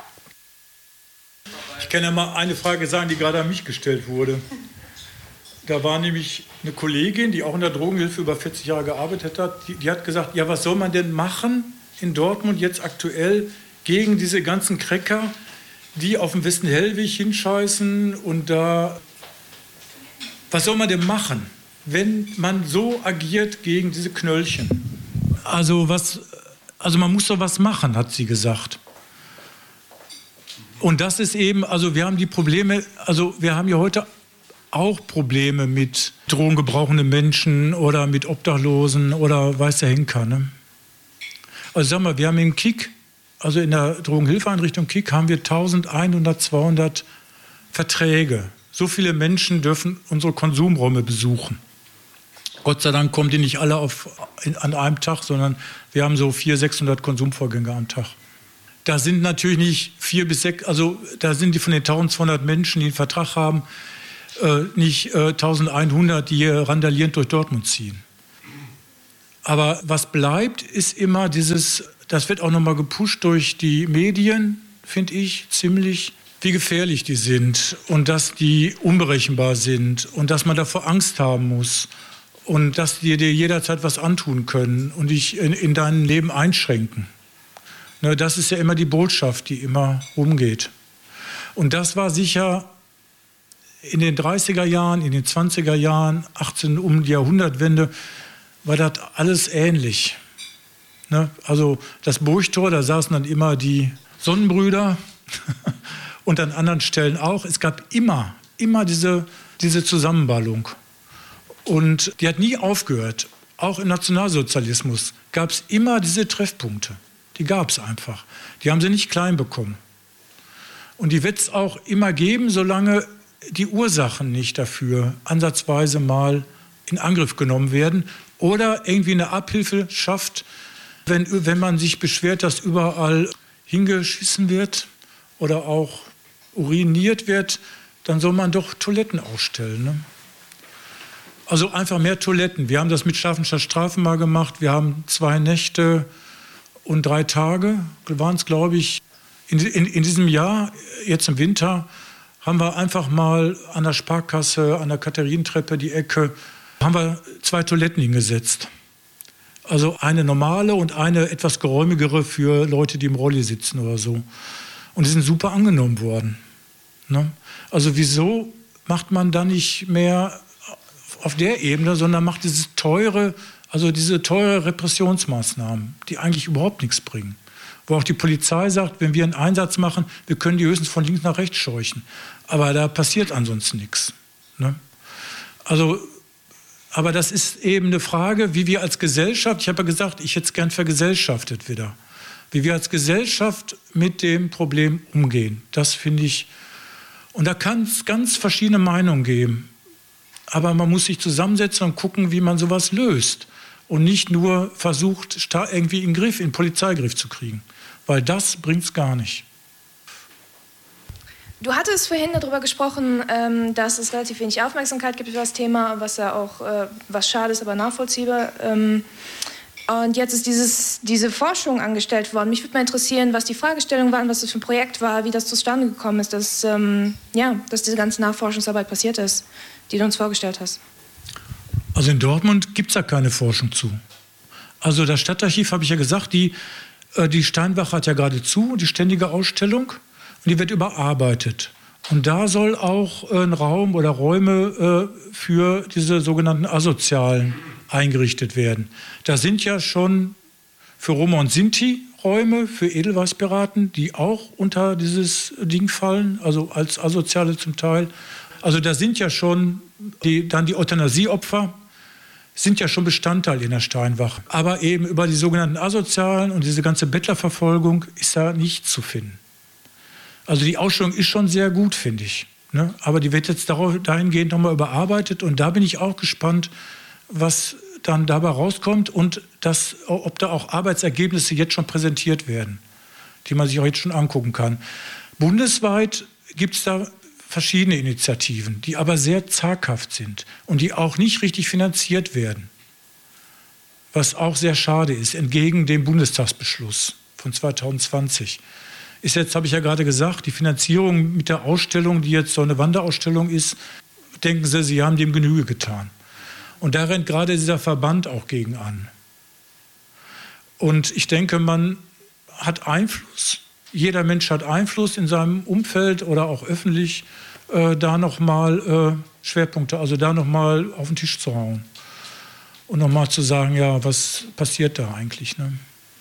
Ich kann ja mal eine Frage sagen, die gerade an mich gestellt wurde. Da war nämlich eine Kollegin, die auch in der Drogenhilfe über vierzig Jahre gearbeitet hat, die, die hat gesagt, ja, was soll man denn machen in Dortmund jetzt aktuell gegen diese ganzen Cracker, die auf dem Westen-Hellweg hinscheißen und da, was soll man denn machen, wenn man so agiert gegen diese Knöllchen? Also, was, also man muss doch was machen, hat sie gesagt. Und das ist eben, also wir haben die Probleme, also wir haben ja heute auch Probleme mit drogengebrauchenden Menschen oder mit Obdachlosen oder weiß der Henker, ne? Also sag mal, wir haben im Kick, also in der Drogenhilfeeinrichtung Kick haben wir eintausendeinhundert, zweihundert Verträge. So viele Menschen dürfen unsere Konsumräume besuchen. Gott sei Dank kommen die nicht alle auf, in, an einem Tag, sondern wir haben so vierhundert, sechshundert Konsumvorgänge am Tag. Da sind natürlich nicht vier bis sechs, also da sind die von den eintausendzweihundert Menschen, die einen Vertrag haben, äh, nicht äh, eintausendeinhundert, die hier randalierend durch Dortmund ziehen. Aber was bleibt, ist immer dieses, das wird auch nochmal gepusht durch die Medien, finde ich, ziemlich, wie gefährlich die sind und dass die unberechenbar sind und dass man davor Angst haben muss und dass die dir jederzeit was antun können und dich in, in deinem Leben einschränken. Ne, das ist ja immer die Botschaft, die immer rumgeht. Und das war sicher in den dreißiger Jahren, in den zwanziger Jahren, achtzehn um die Jahrhundertwende, war das alles ähnlich. Ne? Also das Burgtor, da saßen dann immer die Sonnenbrüder und an anderen Stellen auch. Es gab immer, immer diese, diese Zusammenballung. Und die hat nie aufgehört. Auch im Nationalsozialismus gab es immer diese Treffpunkte. Die gab es einfach. Die haben sie nicht klein bekommen. Und die wird es auch immer geben, solange die Ursachen nicht dafür ansatzweise mal in Angriff genommen werden oder irgendwie eine Abhilfe schafft, wenn, wenn man sich beschwert, dass überall hingeschissen wird oder auch uriniert wird, dann soll man doch Toiletten ausstellen. Ne? Also einfach mehr Toiletten. Wir haben das mit Schaffen statt Strafen mal gemacht. Wir haben zwei Nächte und drei Tage, waren es, glaube ich, in, in, in diesem Jahr, jetzt im Winter, haben wir einfach mal an der Sparkasse, an der Katharinentreppe, die Ecke, haben wir zwei Toiletten hingesetzt. Also eine normale und eine etwas geräumigere für Leute, die im Rolli sitzen oder so. Und die sind super angenommen worden. Ne? Also wieso macht man da nicht mehr auf der Ebene, sondern macht dieses teure, also diese teure Repressionsmaßnahmen, die eigentlich überhaupt nichts bringen. Wo auch die Polizei sagt, wenn wir einen Einsatz machen, wir können die höchstens von links nach rechts scheuchen. Aber da passiert ansonsten nichts. Ne? Also, aber das ist eben eine Frage, wie wir als Gesellschaft, ich habe ja gesagt, ich hätte es gern vergesellschaftet wieder, wie wir als Gesellschaft mit dem Problem umgehen. Das finde ich, und da kann es ganz verschiedene Meinungen geben. Aber man muss sich zusammensetzen und gucken, wie man sowas löst. Und nicht nur versucht, irgendwie in den Griff, in den Polizeigriff zu kriegen. Weil das bringt es gar nicht. Du hattest vorhin darüber gesprochen, ähm, dass es relativ wenig Aufmerksamkeit gibt für das Thema, was ja auch, äh, was schade ist, aber nachvollziehbar. Ähm, und jetzt ist dieses, diese Forschung angestellt worden. Mich würde mal interessieren, was die Fragestellungen waren, was das für ein Projekt war, wie das zustande gekommen ist, dass, ähm, ja, dass diese ganze Nachforschungsarbeit passiert ist, die du uns vorgestellt hast. Also in Dortmund gibt es da keine Forschung zu. Also das Stadtarchiv, habe ich ja gesagt, die, äh, die Steinbach hat ja gerade zu, die ständige Ausstellung, und die wird überarbeitet. Und da soll auch äh, ein Raum oder Räume äh, für diese sogenannten Asozialen eingerichtet werden. Da sind ja schon für Roma und Sinti Räume, für Edelweißpiraten, die auch unter dieses Ding fallen, also als Asoziale zum Teil. Also da sind ja schon die, dann die Euthanasieopfer, sind ja schon Bestandteil in der Steinbach. Aber eben über die sogenannten Asozialen und diese ganze Bettlerverfolgung ist da nichts zu finden. Also die Ausstellung ist schon sehr gut, finde ich. Ne? Aber die wird jetzt darauf, dahingehend nochmal überarbeitet. Und da bin ich auch gespannt, was dann dabei rauskommt und dass, ob da auch Arbeitsergebnisse jetzt schon präsentiert werden, die man sich auch jetzt schon angucken kann. Bundesweit gibt es da verschiedene Initiativen, die aber sehr zaghaft sind und die auch nicht richtig finanziert werden. Was auch sehr schade ist, entgegen dem Bundestagsbeschluss von zweitausendzwanzig. Ist jetzt, habe ich ja gerade gesagt, die Finanzierung mit der Ausstellung, die jetzt so eine Wanderausstellung ist, denken Sie, Sie haben dem Genüge getan. Und da rennt gerade dieser Verband auch gegen an. Und ich denke, man hat Einfluss. Jeder Mensch hat Einfluss in seinem Umfeld oder auch öffentlich, äh, da nochmal äh, Schwerpunkte, also da nochmal auf den Tisch zu hauen. Und nochmal zu sagen, ja, was passiert da eigentlich? Ne?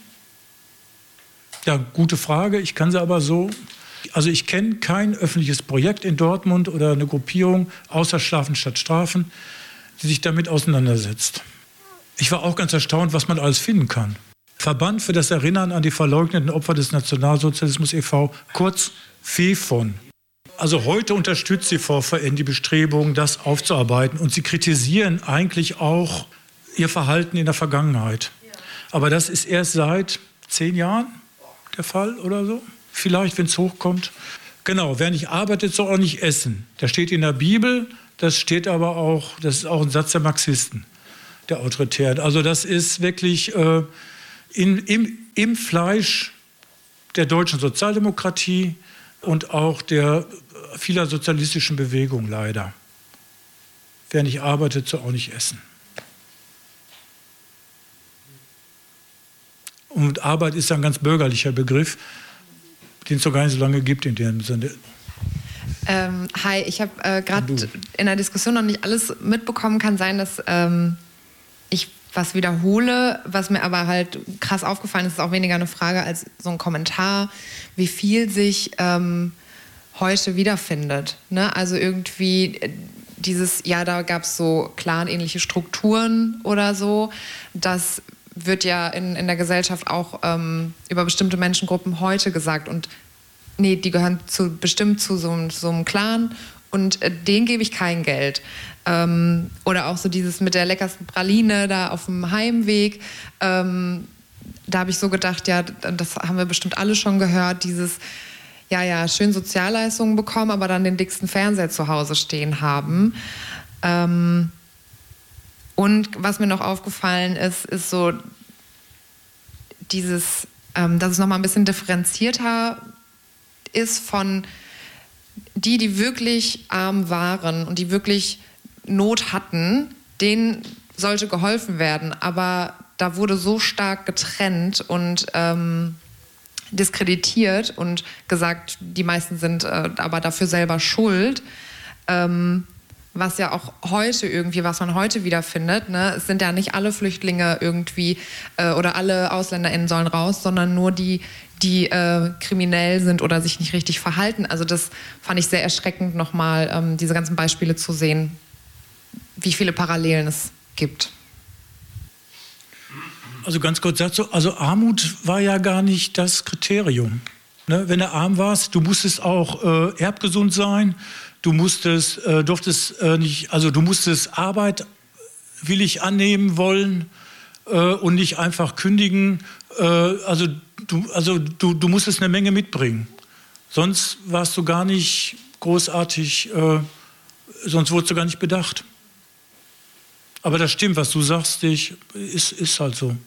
Ja, gute Frage. Ich kann sie aber so, also ich kenne kein öffentliches Projekt in Dortmund oder eine Gruppierung, außer Schlafen statt Strafen, die sich damit auseinandersetzt. Ich war auch ganz erstaunt, was man alles finden kann. Verband für das Erinnern an die verleugneten Opfer des Nationalsozialismus e V, kurz FEVON. Also heute unterstützt die V V N die Bestrebungen, das aufzuarbeiten. Und sie kritisieren eigentlich auch ihr Verhalten in der Vergangenheit. Aber das ist erst seit zehn Jahren der Fall oder so. Vielleicht, wenn es hochkommt. Genau, wer nicht arbeitet, soll auch nicht essen. Das steht in der Bibel, das steht aber auch, das ist auch ein Satz der Marxisten. der Autorität. Also das ist wirklich äh, in, im, im Fleisch der deutschen Sozialdemokratie und auch der vieler sozialistischen Bewegungen leider. Wer nicht arbeitet, soll auch nicht essen. Und Arbeit ist ein ganz bürgerlicher Begriff, den es doch gar nicht so lange gibt in dem Sinne. Ähm, hi, ich habe äh, gerade in der Diskussion noch nicht alles mitbekommen. Kann sein, dass ähm, ich was wiederhole, was mir aber halt krass aufgefallen ist, ist auch weniger eine Frage als so ein Kommentar, wie viel sich ähm, heute wiederfindet. Ne? Also irgendwie dieses, ja, da gab es so clanähnliche Strukturen oder so, das wird ja in, in der Gesellschaft auch ähm, über bestimmte Menschengruppen heute gesagt und nee, die gehören zu, bestimmt zu so, so einem Clan und äh, denen gebe ich kein Geld. Ähm, oder auch so dieses mit der leckersten Praline da auf dem Heimweg. Ähm, da habe ich so gedacht, ja, das haben wir bestimmt alle schon gehört, dieses, ja, ja, schön Sozialleistungen bekommen, aber dann den dicksten Fernseher zu Hause stehen haben. Ähm, und was mir noch aufgefallen ist, ist so dieses, ähm, dass es nochmal ein bisschen differenzierter ist von die, die wirklich arm waren und die wirklich Not hatten, denen sollte geholfen werden. Aber da wurde so stark getrennt und ähm, diskreditiert und gesagt, die meisten sind äh, aber dafür selber schuld. Ähm, was ja auch heute irgendwie, was man heute wiederfindet, ne? Es sind ja nicht alle Flüchtlinge irgendwie äh, oder alle AusländerInnen sollen raus, sondern nur die, die äh, kriminell sind oder sich nicht richtig verhalten. Also das fand ich sehr erschreckend, nochmal ähm, diese ganzen Beispiele zu sehen, wie viele Parallelen es gibt. Also ganz kurz dazu, also Armut war ja gar nicht das Kriterium. Ne? Wenn du arm warst, du musstest auch äh, erbgesund sein, du musstest, äh, durftest äh, nicht, also du musstest Arbeit willig annehmen wollen äh, und nicht einfach kündigen. Äh, also du, also du, du musstest eine Menge mitbringen. Sonst warst du gar nicht großartig, äh, sonst wurdest du gar nicht bedacht. Aber das stimmt, was du sagst, ich, ist, ist halt so.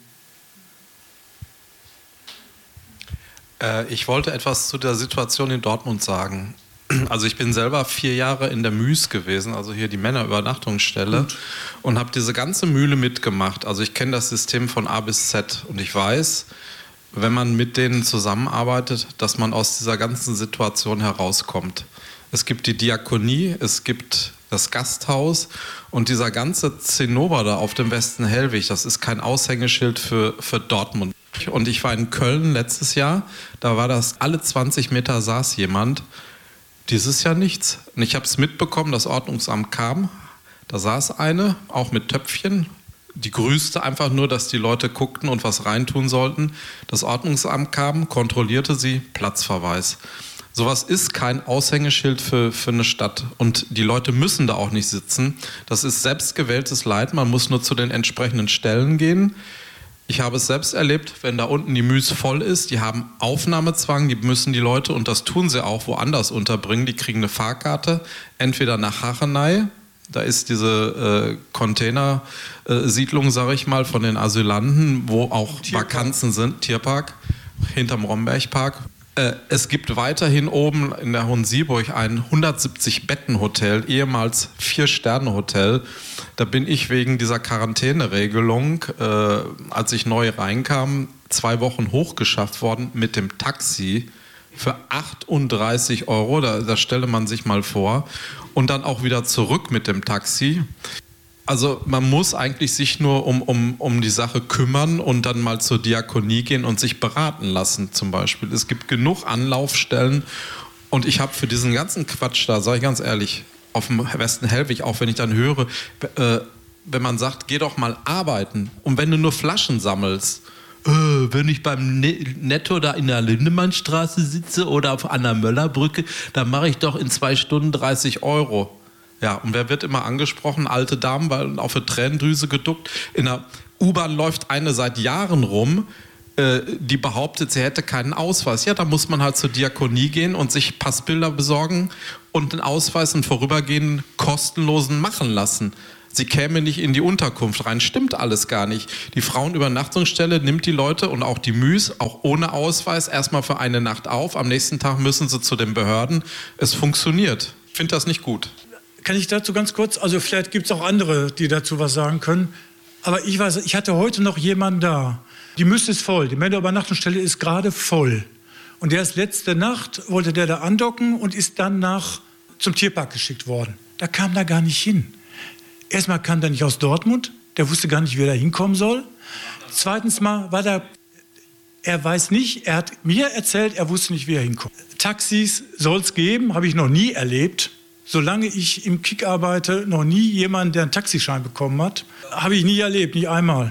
Äh, ich wollte etwas zu der Situation in Dortmund sagen. Also ich bin selber vier Jahre in der Müs gewesen, also hier die Männerübernachtungsstelle, Gut. und habe diese ganze Mühle mitgemacht. Also ich kenne das System von A bis Z und ich weiß, wenn man mit denen zusammenarbeitet, dass man aus dieser ganzen Situation herauskommt. Es gibt die Diakonie, es gibt das Gasthaus und dieser ganze Zinnober da auf dem Westen Hellwig, das ist kein Aushängeschild für, für Dortmund. Und ich war in Köln letztes Jahr, da war das, alle zwanzig Meter saß jemand. Dieses Jahr nichts. Und ich habe es mitbekommen, das Ordnungsamt kam, da saß eine, auch mit Töpfchen, die grüßte einfach nur, dass die Leute guckten und was reintun sollten. Das Ordnungsamt kam, kontrollierte sie, Platzverweis. Sowas ist kein Aushängeschild für, für eine Stadt und die Leute müssen da auch nicht sitzen. Das ist selbstgewähltes Leid, man muss nur zu den entsprechenden Stellen gehen. Ich habe es selbst erlebt, wenn da unten die Müs voll ist, die haben Aufnahmezwang, die müssen die Leute, und das tun sie auch, woanders unterbringen. Die kriegen eine Fahrkarte, entweder nach Hachenay, da ist diese äh, Containersiedlung, sage ich mal, von den Asylanten, wo auch Tierpark. Vakanzen sind, Tierpark, hinterm Rombergpark. Äh, es gibt weiterhin oben in der Hohensieburg ein hundertsiebzig Betten-Hotel, ehemals Vier-Sterne-Hotel. Da bin ich wegen dieser Quarantäneregelung, äh, als ich neu reinkam, zwei Wochen hochgeschafft worden mit dem Taxi für achtunddreißig Euro. Da, da stelle man sich mal vor. Und dann auch wieder zurück mit dem Taxi. Also man muss eigentlich sich nur um, um, um die Sache kümmern und dann mal zur Diakonie gehen und sich beraten lassen zum Beispiel. Es gibt genug Anlaufstellen und ich habe für diesen ganzen Quatsch da, sage ich ganz ehrlich, auf dem Westen Hellwig, auch wenn ich dann höre, äh, wenn man sagt, geh doch mal arbeiten und wenn du nur Flaschen sammelst, äh, wenn ich beim Netto da in der Lindemannstraße sitze oder auf an der Möllerbrücke, dann mache ich doch in zwei Stunden dreißig Euro. Ja, und wer wird immer angesprochen? Alte Damen, weil auf eine Tränendrüse geduckt. In der U-Bahn läuft eine seit Jahren rum, äh, die behauptet, sie hätte keinen Ausweis. Ja, da muss man halt zur Diakonie gehen und sich Passbilder besorgen und einen Ausweis, einen vorübergehenden kostenlosen machen lassen. sie käme nicht in die Unterkunft rein. Stimmt alles gar nicht. Die Frauenübernachtungsstelle nimmt die Leute und auch die Müs, auch ohne Ausweis, erstmal für eine Nacht auf. Am nächsten Tag müssen sie zu den Behörden. Es funktioniert. Ich finde das nicht gut. Kann ich dazu ganz kurz, also vielleicht gibt es auch andere, die dazu was sagen können. Aber ich weiß, ich hatte heute noch jemanden da. Die Müs ist voll. Die Männerübernachtungsstelle ist gerade voll. Und der ist letzte Nacht, wollte der da andocken und ist dann nach, zum Tierpark geschickt worden. Da kam da gar nicht hin. Erstmal kam der nicht aus Dortmund, der wusste gar nicht, wie er da hinkommen soll. Zweitens mal war der, er weiß nicht, er hat mir erzählt, er wusste nicht, wie er hinkommt. Taxis soll es geben, habe ich noch nie erlebt. Solange ich im Kick arbeite, noch nie jemanden, der einen Taxischein bekommen hat. Habe ich nie erlebt, nicht einmal.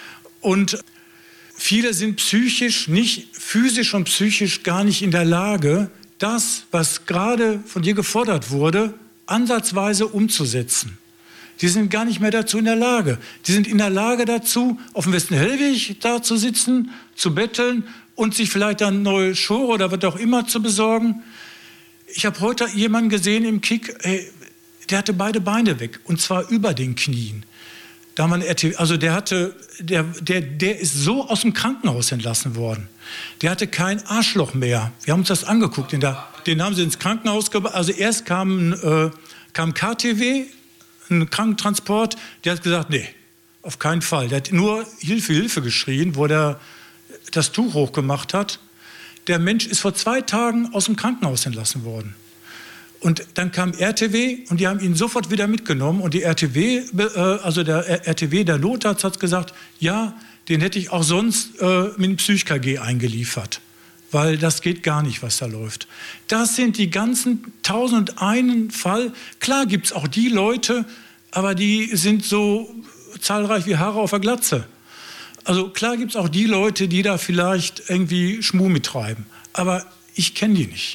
Und viele sind psychisch, nicht physisch und psychisch gar nicht in der Lage, das, was gerade von dir gefordert wurde, ansatzweise umzusetzen. Die sind gar nicht mehr dazu in der Lage. Die sind in der Lage dazu, auf dem Westen-Hellweg da zu sitzen, zu betteln und sich vielleicht dann neue Schuhe oder was auch immer zu besorgen. Ich habe heute jemanden gesehen im Kick, ey, der hatte beide Beine weg und zwar über den Knien. Da man also der hatte, der, der, der ist so aus dem Krankenhaus entlassen worden. Der hatte kein Arschloch mehr. Wir haben uns das angeguckt. Den, da, den haben sie ins Krankenhaus gebracht. Also erst kam, äh, kam K T W, ein Krankentransport. Der hat gesagt, nee, auf keinen Fall. Der hat nur Hilfe, Hilfe geschrien, wo der das Tuch hochgemacht hat. Der Mensch ist vor zwei Tagen aus dem Krankenhaus entlassen worden. Und dann kam R T W und die haben ihn sofort wieder mitgenommen. Und die R T W, äh, also der R T W, der Notarzt, hat gesagt, ja, den hätte ich auch sonst äh, mit dem Psych-K G eingeliefert. Weil das geht gar nicht, was da läuft. Das sind die ganzen tausend und einen Fall. Klar gibt es auch die Leute, aber die sind so zahlreich wie Haare auf der Glatze. Also klar gibt es auch die Leute, die da vielleicht irgendwie Schmuh mittreiben. Aber ich kenne die nicht.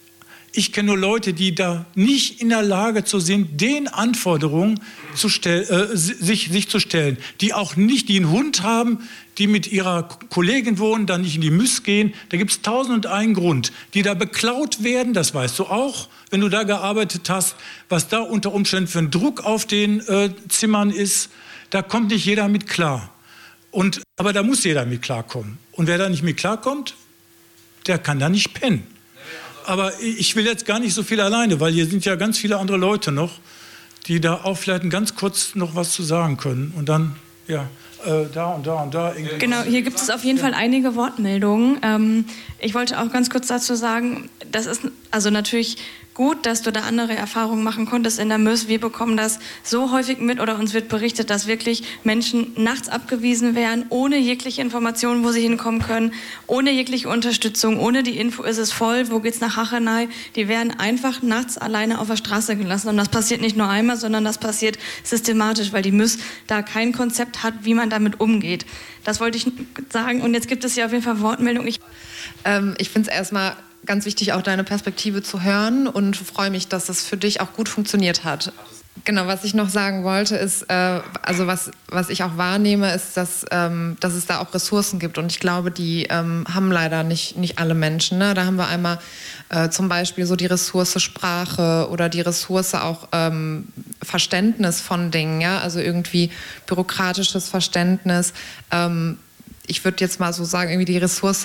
Ich kenne nur Leute, die da nicht in der Lage zu sind, den Anforderungen zu stell, äh, sich, sich zu stellen. Die auch nicht, die einen Hund haben, die mit ihrer Kollegin wohnen, dann nicht in die Müs gehen. Da gibt es tausend und einen Grund. Die da beklaut werden, das weißt du auch, wenn du da gearbeitet hast, was da unter Umständen für ein Druck auf den äh, Zimmern ist. Da kommt nicht jeder mit klar. Und, aber da muss jeder mit klarkommen. Und wer da nicht mit klarkommt, der kann da nicht pennen. Aber ich will jetzt gar nicht so viel alleine, weil hier sind ja ganz viele andere Leute noch, die da auch vielleicht ganz kurz noch was zu sagen können. Und dann, ja, äh, da und da und da. Genau, hier gibt es auf jeden Fall einige Wortmeldungen. Ähm, ich wollte auch ganz kurz dazu sagen, das ist also natürlich gut, dass du da andere Erfahrungen machen konntest in der Müs. Wir bekommen das so häufig mit oder uns wird berichtet, dass wirklich Menschen nachts abgewiesen werden, ohne jegliche Informationen, wo sie hinkommen können, ohne jegliche Unterstützung, ohne die Info, ist es voll, wo geht's nach Hachenay. Die werden einfach nachts alleine auf der Straße gelassen. Und das passiert nicht nur einmal, sondern das passiert systematisch, weil die Müs da kein Konzept hat, wie man damit umgeht. Das wollte ich sagen. Und jetzt gibt es ja auf jeden Fall Wortmeldung. Ich, ähm, ich finde es erstmal ganz wichtig, auch deine Perspektive zu hören und freue mich, dass das für dich auch gut funktioniert hat. Genau, was ich noch sagen wollte, ist, äh, also was, was ich auch wahrnehme, ist, dass, ähm, dass es da auch Ressourcen gibt. Und ich glaube, die ähm, haben leider nicht, nicht alle Menschen. Ne? Da haben wir einmal äh, zum Beispiel so die Ressource Sprache oder die Ressource auch ähm, Verständnis von Dingen, ja? Also irgendwie bürokratisches Verständnis. Ähm, ich würde jetzt mal so sagen, irgendwie die Ressource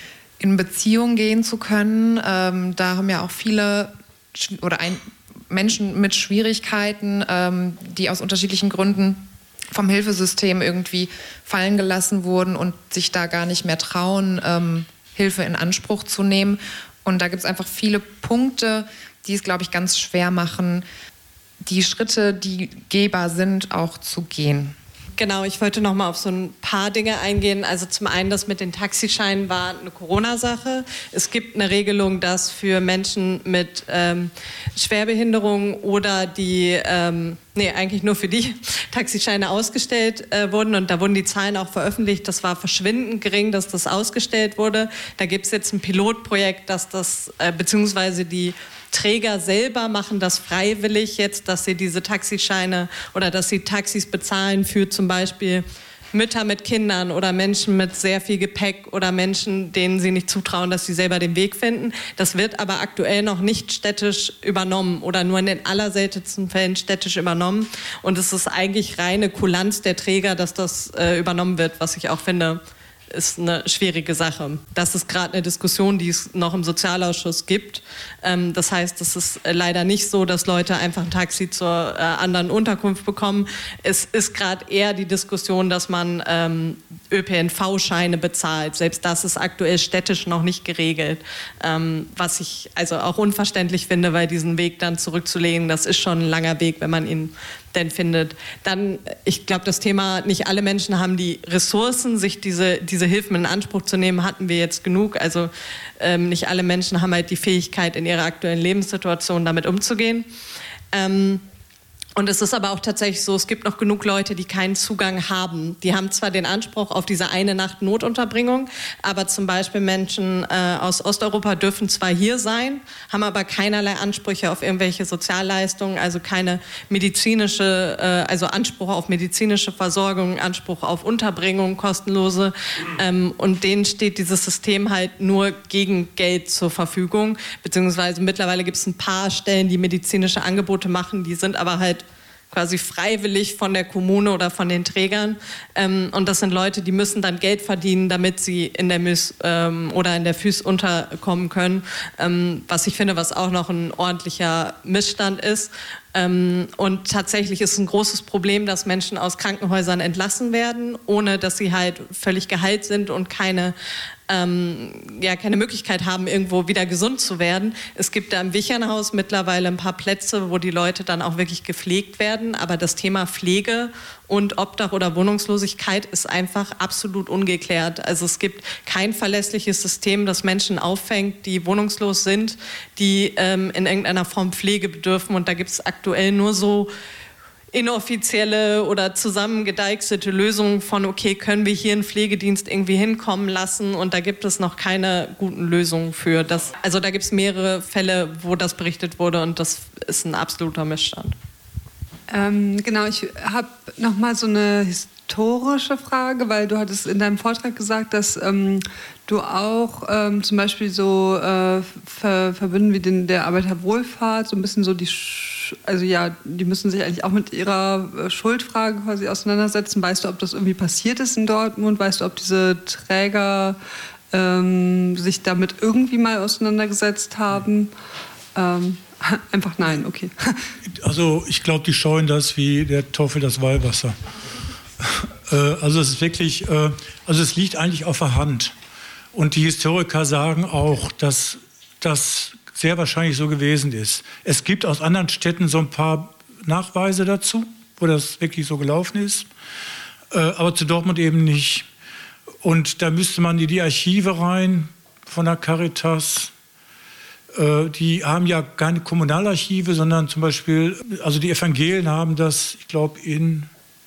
in Beziehung gehen zu können. Ähm, da haben ja auch viele oder ein, Menschen mit Schwierigkeiten, ähm, die aus unterschiedlichen Gründen vom Hilfesystem irgendwie fallen gelassen wurden und sich da gar nicht mehr trauen, ähm, Hilfe in Anspruch zu nehmen. Und da gibt es einfach viele Punkte, die es, glaube ich, ganz schwer machen, die Schritte, die gehbar sind, auch zu gehen. Genau, ich wollte noch mal auf so ein paar Dinge eingehen. Also zum einen, das mit den Taxischeinen war eine Corona-Sache. Es gibt eine Regelung, dass für Menschen mit ähm, Schwerbehinderung oder die, ähm, nee, eigentlich nur für die Taxischeine ausgestellt äh, wurden. Und da wurden die Zahlen auch veröffentlicht. Das war verschwindend gering, dass das ausgestellt wurde. Da gibt es jetzt ein Pilotprojekt, dass das, äh, beziehungsweise die Träger selber machen das freiwillig jetzt, dass sie diese Taxischeine oder dass sie Taxis bezahlen für zum Beispiel Mütter mit Kindern oder Menschen mit sehr viel Gepäck oder Menschen, denen sie nicht zutrauen, dass sie selber den Weg finden. Das wird aber aktuell noch nicht städtisch übernommen oder nur in den allerseltensten Fällen städtisch übernommen. Und es ist eigentlich reine Kulanz der Träger, dass das äh, übernommen wird, was ich auch finde, ist eine schwierige Sache. Das ist gerade eine Diskussion, die es noch im Sozialausschuss gibt. Ähm, das heißt, es ist leider nicht so, dass Leute einfach ein Taxi zur äh, anderen Unterkunft bekommen. Es ist gerade eher die Diskussion, dass man ähm, Ö P N V-Scheine bezahlt. Selbst das ist aktuell städtisch noch nicht geregelt. Ähm, was ich also auch unverständlich finde, weil diesen Weg dann zurückzulegen, das ist schon ein langer Weg, wenn man ihn denn findet. Dann, ich glaube, das Thema, nicht alle Menschen haben die Ressourcen, sich diese, diese Hilfen in Anspruch zu nehmen, hatten wir jetzt genug. Also ähm, nicht alle Menschen haben halt die Fähigkeit, in ihrer aktuellen Lebenssituation damit umzugehen. Ähm, Und es ist aber auch tatsächlich so, es gibt noch genug Leute, die keinen Zugang haben. Die haben zwar den Anspruch auf diese eine Nacht Notunterbringung, aber zum Beispiel Menschen äh, aus Osteuropa dürfen zwar hier sein, haben aber keinerlei Ansprüche auf irgendwelche Sozialleistungen, also keine medizinische, äh, also Anspruch auf medizinische Versorgung, Anspruch auf Unterbringung, kostenlose. Ähm, und denen steht dieses System halt nur gegen Geld zur Verfügung. Beziehungsweise mittlerweile gibt es ein paar Stellen, die medizinische Angebote machen, die sind aber halt quasi freiwillig von der Kommune oder von den Trägern. Ähm, und das sind Leute, die müssen dann Geld verdienen, damit sie in der M Ü S ähm, oder in der F Ü S unterkommen können. Ähm, was ich finde, was auch noch ein ordentlicher Missstand ist. Ähm, und tatsächlich ist ein großes Problem, dass Menschen aus Krankenhäusern entlassen werden, ohne dass sie halt völlig geheilt sind und keine Ähm, ja, keine Möglichkeit haben, irgendwo wieder gesund zu werden. Es gibt da im Wichernhaus mittlerweile ein paar Plätze, wo die Leute dann auch wirklich gepflegt werden. Aber das Thema Pflege und Obdach oder Wohnungslosigkeit ist einfach absolut ungeklärt. Also es gibt kein verlässliches System, das Menschen auffängt, die wohnungslos sind, die ähm, in irgendeiner Form Pflege bedürfen. Und da gibt es aktuell nur so inoffizielle oder zusammengedeichselte Lösungen von, okay, können wir hier einen Pflegedienst irgendwie hinkommen lassen, und da gibt es noch keine guten Lösungen für das. Also da gibt es mehrere Fälle, wo das berichtet wurde, und das ist ein absoluter Missstand. Ähm, genau, ich habe noch mal so eine historische Frage, weil du hattest in deinem Vortrag gesagt, dass ähm, du auch ähm, zum Beispiel so äh, ver verbinden wie den, der Arbeiterwohlfahrt, so ein bisschen so die, Sch also ja, die müssen sich eigentlich auch mit ihrer äh, Schuldfrage quasi auseinandersetzen. Weißt du, ob das irgendwie passiert ist in Dortmund? Weißt du, ob diese Träger ähm, sich damit irgendwie mal auseinandergesetzt haben? Ähm, einfach nein, okay. Also ich glaube, die scheuen das wie der Teufel das Weihwasser. Also es ist wirklich, also es liegt eigentlich auf der Hand. Und die Historiker sagen auch, dass das sehr wahrscheinlich so gewesen ist. Es gibt aus anderen Städten so ein paar Nachweise dazu, wo das wirklich so gelaufen ist, aber zu Dortmund eben nicht. Und da müsste man in die Archive rein von der Caritas. Die haben ja keine Kommunalarchive, sondern zum Beispiel, also die Evangelien haben das, ich glaube, in,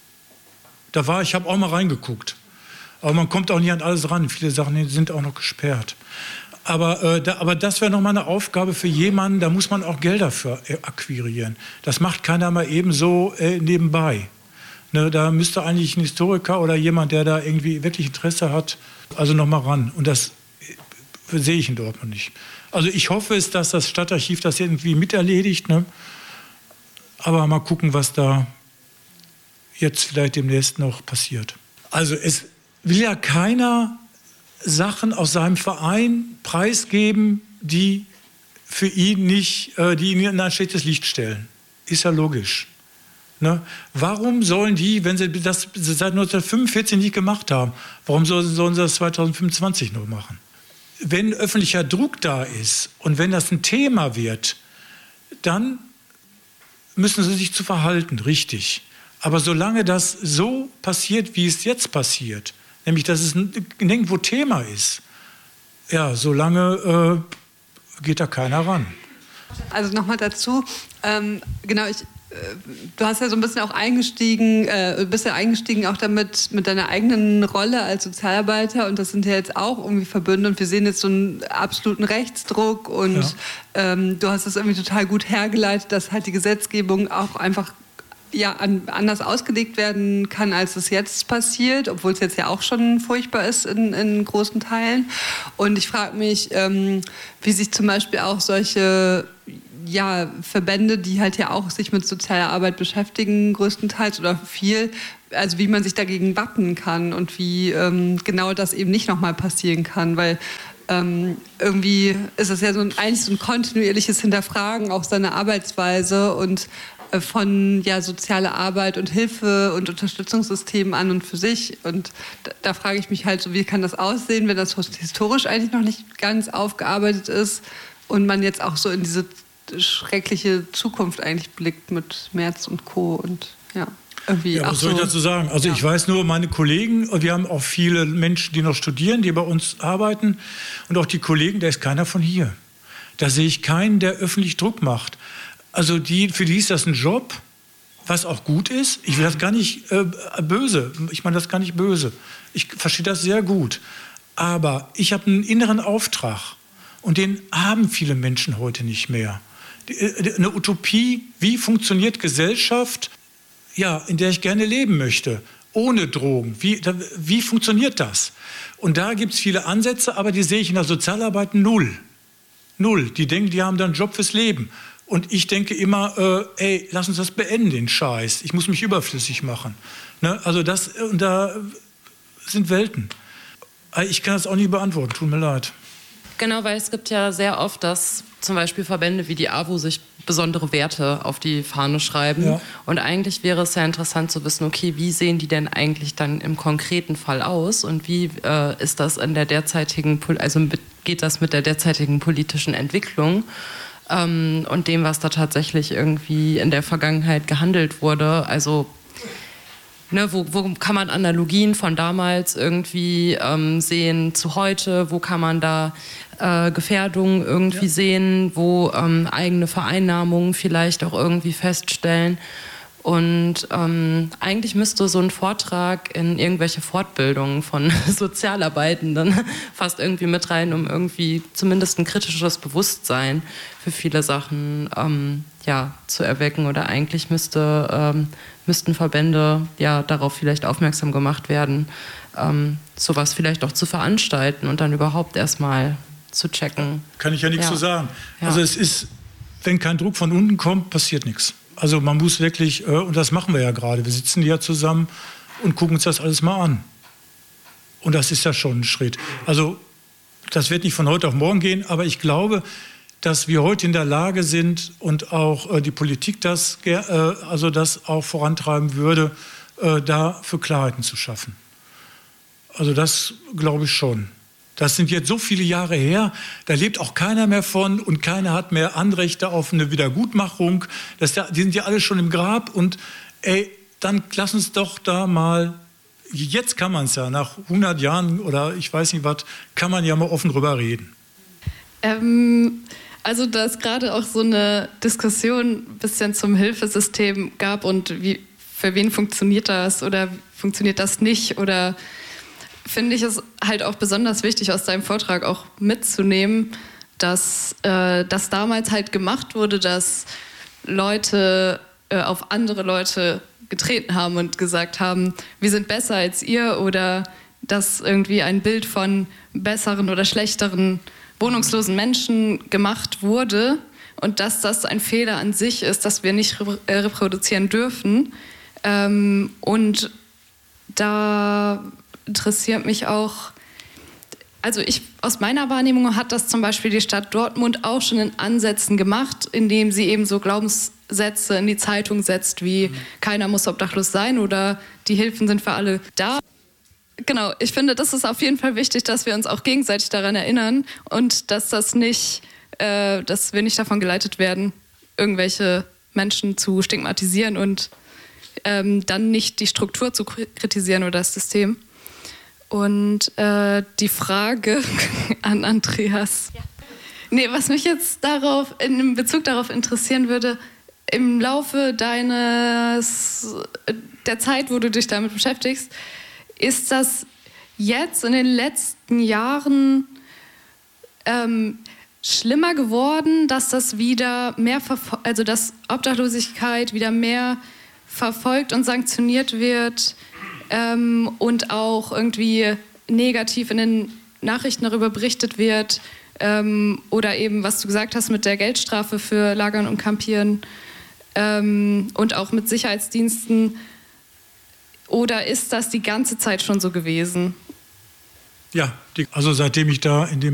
da war, ich habe auch mal reingeguckt. Aber man kommt auch nicht an alles ran. Viele Sachen sind auch noch gesperrt. Aber, äh, da, aber das wäre nochmal eine Aufgabe für jemanden, da muss man auch Gelder für akquirieren. Das macht keiner mal eben so äh, nebenbei. Ne, da müsste eigentlich ein Historiker oder jemand, der da irgendwie wirklich Interesse hat, also nochmal ran. Und das äh, sehe ich in Dortmund nicht. Also ich hoffe es, dass das Stadtarchiv das irgendwie miterledigt. Ne? Aber mal gucken, was da jetzt vielleicht demnächst noch passiert. Also es will ja keiner Sachen aus seinem Verein preisgeben, die für ihn nicht, äh, die ihn in ein schlechtes Licht stellen. Ist ja logisch. Ne? Warum sollen die, wenn sie das seit neunzehnhundertfünfundvierzig nicht gemacht haben, warum sollen, sollen sie das zweitausendfünfundzwanzig noch machen? Wenn öffentlicher Druck da ist und wenn das ein Thema wird, dann müssen sie sich zu verhalten, richtig. Aber solange das so passiert, wie es jetzt passiert, nämlich dass es nirgendwo Thema ist, ja, solange äh, geht da keiner ran. Also nochmal dazu, ähm, genau, ich, äh, du hast ja so ein bisschen auch eingestiegen, äh, bist ja eingestiegen auch damit mit deiner eigenen Rolle als Sozialarbeiter, und das sind ja jetzt auch irgendwie Verbünde, und wir sehen jetzt so einen absoluten Rechtsdruck, und ja. ähm, du hast das irgendwie total gut hergeleitet, dass halt die Gesetzgebung auch einfach ja, an, anders ausgelegt werden kann, als es jetzt passiert, obwohl es jetzt ja auch schon furchtbar ist in, in großen Teilen. Und ich frage mich, ähm, wie sich zum Beispiel auch solche ja, Verbände, die halt ja auch sich mit sozialer Arbeit beschäftigen, größtenteils oder viel, also wie man sich dagegen wappnen kann und wie ähm, genau das eben nicht nochmal passieren kann, weil ähm, irgendwie ist es ja so ein, eigentlich so ein kontinuierliches Hinterfragen auch seiner Arbeitsweise und äh, von ja, sozialer Arbeit und Hilfe und Unterstützungssystemen an und für sich. Und da, da frage ich mich halt so, wie kann das aussehen, wenn das historisch eigentlich noch nicht ganz aufgearbeitet ist und man jetzt auch so in diese schreckliche Zukunft eigentlich blickt mit Merz und Co. und ja. Ja, was soll ich dazu sagen? Also ja. Ich weiß nur, meine Kollegen, wir haben auch viele Menschen, die noch studieren, die bei uns arbeiten und auch die Kollegen, da ist keiner von hier. Da sehe ich keinen, der öffentlich Druck macht. Also die, für die ist das ein Job, was auch gut ist. Ich will das gar nicht äh, böse, ich meine das gar nicht böse. Ich verstehe das sehr gut. Aber ich habe einen inneren Auftrag und den haben viele Menschen heute nicht mehr. Eine Utopie, wie funktioniert Gesellschaft, ja, in der ich gerne leben möchte, ohne Drogen. Wie, da, wie funktioniert das? Und da gibt es viele Ansätze, aber die sehe ich in der Sozialarbeit null. Null. Die denken, die haben da einen Job fürs Leben. Und ich denke immer, äh, ey, lass uns das beenden, den Scheiß. Ich muss mich überflüssig machen. Ne? Also das, und da sind Welten. Ich kann das auch nicht beantworten, tut mir leid. Genau, weil es gibt ja sehr oft, dass zum Beispiel Verbände wie die A W O sich besondere Werte auf die Fahne schreiben. Ja. Und eigentlich wäre es ja interessant zu wissen, okay, wie sehen die denn eigentlich dann im konkreten Fall aus und wie äh, ist das in der derzeitigen, also geht das mit der derzeitigen politischen Entwicklung ähm, und dem, was da tatsächlich irgendwie in der Vergangenheit gehandelt wurde, also Ne, wo, wo kann man Analogien von damals irgendwie ähm, sehen zu heute? Wo kann man da äh, Gefährdungen irgendwie ja. sehen? Wo ähm, eigene Vereinnahmungen vielleicht auch irgendwie feststellen? Und ähm, eigentlich müsste so ein Vortrag in irgendwelche Fortbildungen von Sozialarbeitenden fast irgendwie mit rein, um irgendwie zumindest ein kritisches Bewusstsein für viele Sachen ähm, ja, zu erwecken. Oder eigentlich müsste, ähm, müssten Verbände ja darauf vielleicht aufmerksam gemacht werden, ähm, sowas vielleicht auch zu veranstalten und dann überhaupt erstmal zu checken. Kann ich ja nichts ja. zu sagen. Ja. Also es ist, wenn kein Druck von unten kommt, passiert nichts. Also man muss wirklich, äh, und das machen wir ja gerade, wir sitzen ja zusammen und gucken uns das alles mal an. Und das ist ja schon ein Schritt. Also das wird nicht von heute auf morgen gehen, aber ich glaube, dass wir heute in der Lage sind und auch äh, die Politik das, äh, also das auch vorantreiben würde, äh, da für Klarheiten zu schaffen. Also das glaube ich schon. Das sind jetzt so viele Jahre her, da lebt auch keiner mehr von und keiner hat mehr Anrechte auf eine Wiedergutmachung. Das, die sind ja alle schon im Grab und ey, dann lass uns doch da mal, jetzt kann man es ja, nach hundert Jahren oder ich weiß nicht was, kann man ja mal offen drüber reden. Ähm, also da es gerade auch so eine Diskussion ein bisschen zum Hilfesystem gab und wie, für wen funktioniert das oder funktioniert das nicht oder finde ich es halt auch besonders wichtig, aus deinem Vortrag auch mitzunehmen, dass äh, das damals halt gemacht wurde, dass Leute äh, auf andere Leute getreten haben und gesagt haben, wir sind besser als ihr oder dass irgendwie ein Bild von besseren oder schlechteren wohnungslosen Menschen gemacht wurde und dass das ein Fehler an sich ist, dass wir nicht re- äh, reproduzieren dürfen. Ähm, und da interessiert mich auch, also ich, aus meiner Wahrnehmung hat das zum Beispiel die Stadt Dortmund auch schon in Ansätzen gemacht, indem sie eben so Glaubenssätze in die Zeitung setzt, wie mhm. keiner muss obdachlos sein oder die Hilfen sind für alle da. Genau, ich finde, das ist auf jeden Fall wichtig, dass wir uns auch gegenseitig daran erinnern und dass das nicht, äh, dass wir nicht davon geleitet werden, irgendwelche Menschen zu stigmatisieren und ähm, dann nicht die Struktur zu kritisieren oder das System. Und äh, die Frage an Andreas. Ja. Nee, was mich jetzt darauf, in Bezug darauf interessieren würde, im Laufe deines, der Zeit, wo du dich damit beschäftigst, ist das jetzt in den letzten Jahren ähm, schlimmer geworden, dass das wieder mehr, also dass Obdachlosigkeit wieder mehr verfolgt und sanktioniert wird ähm, und auch irgendwie negativ in den Nachrichten darüber berichtet wird ähm, oder eben, was du gesagt hast mit der Geldstrafe für Lagern und Campieren ähm, und auch mit Sicherheitsdiensten, oder ist das die ganze Zeit schon so gewesen? Ja, die, also seitdem ich da in dem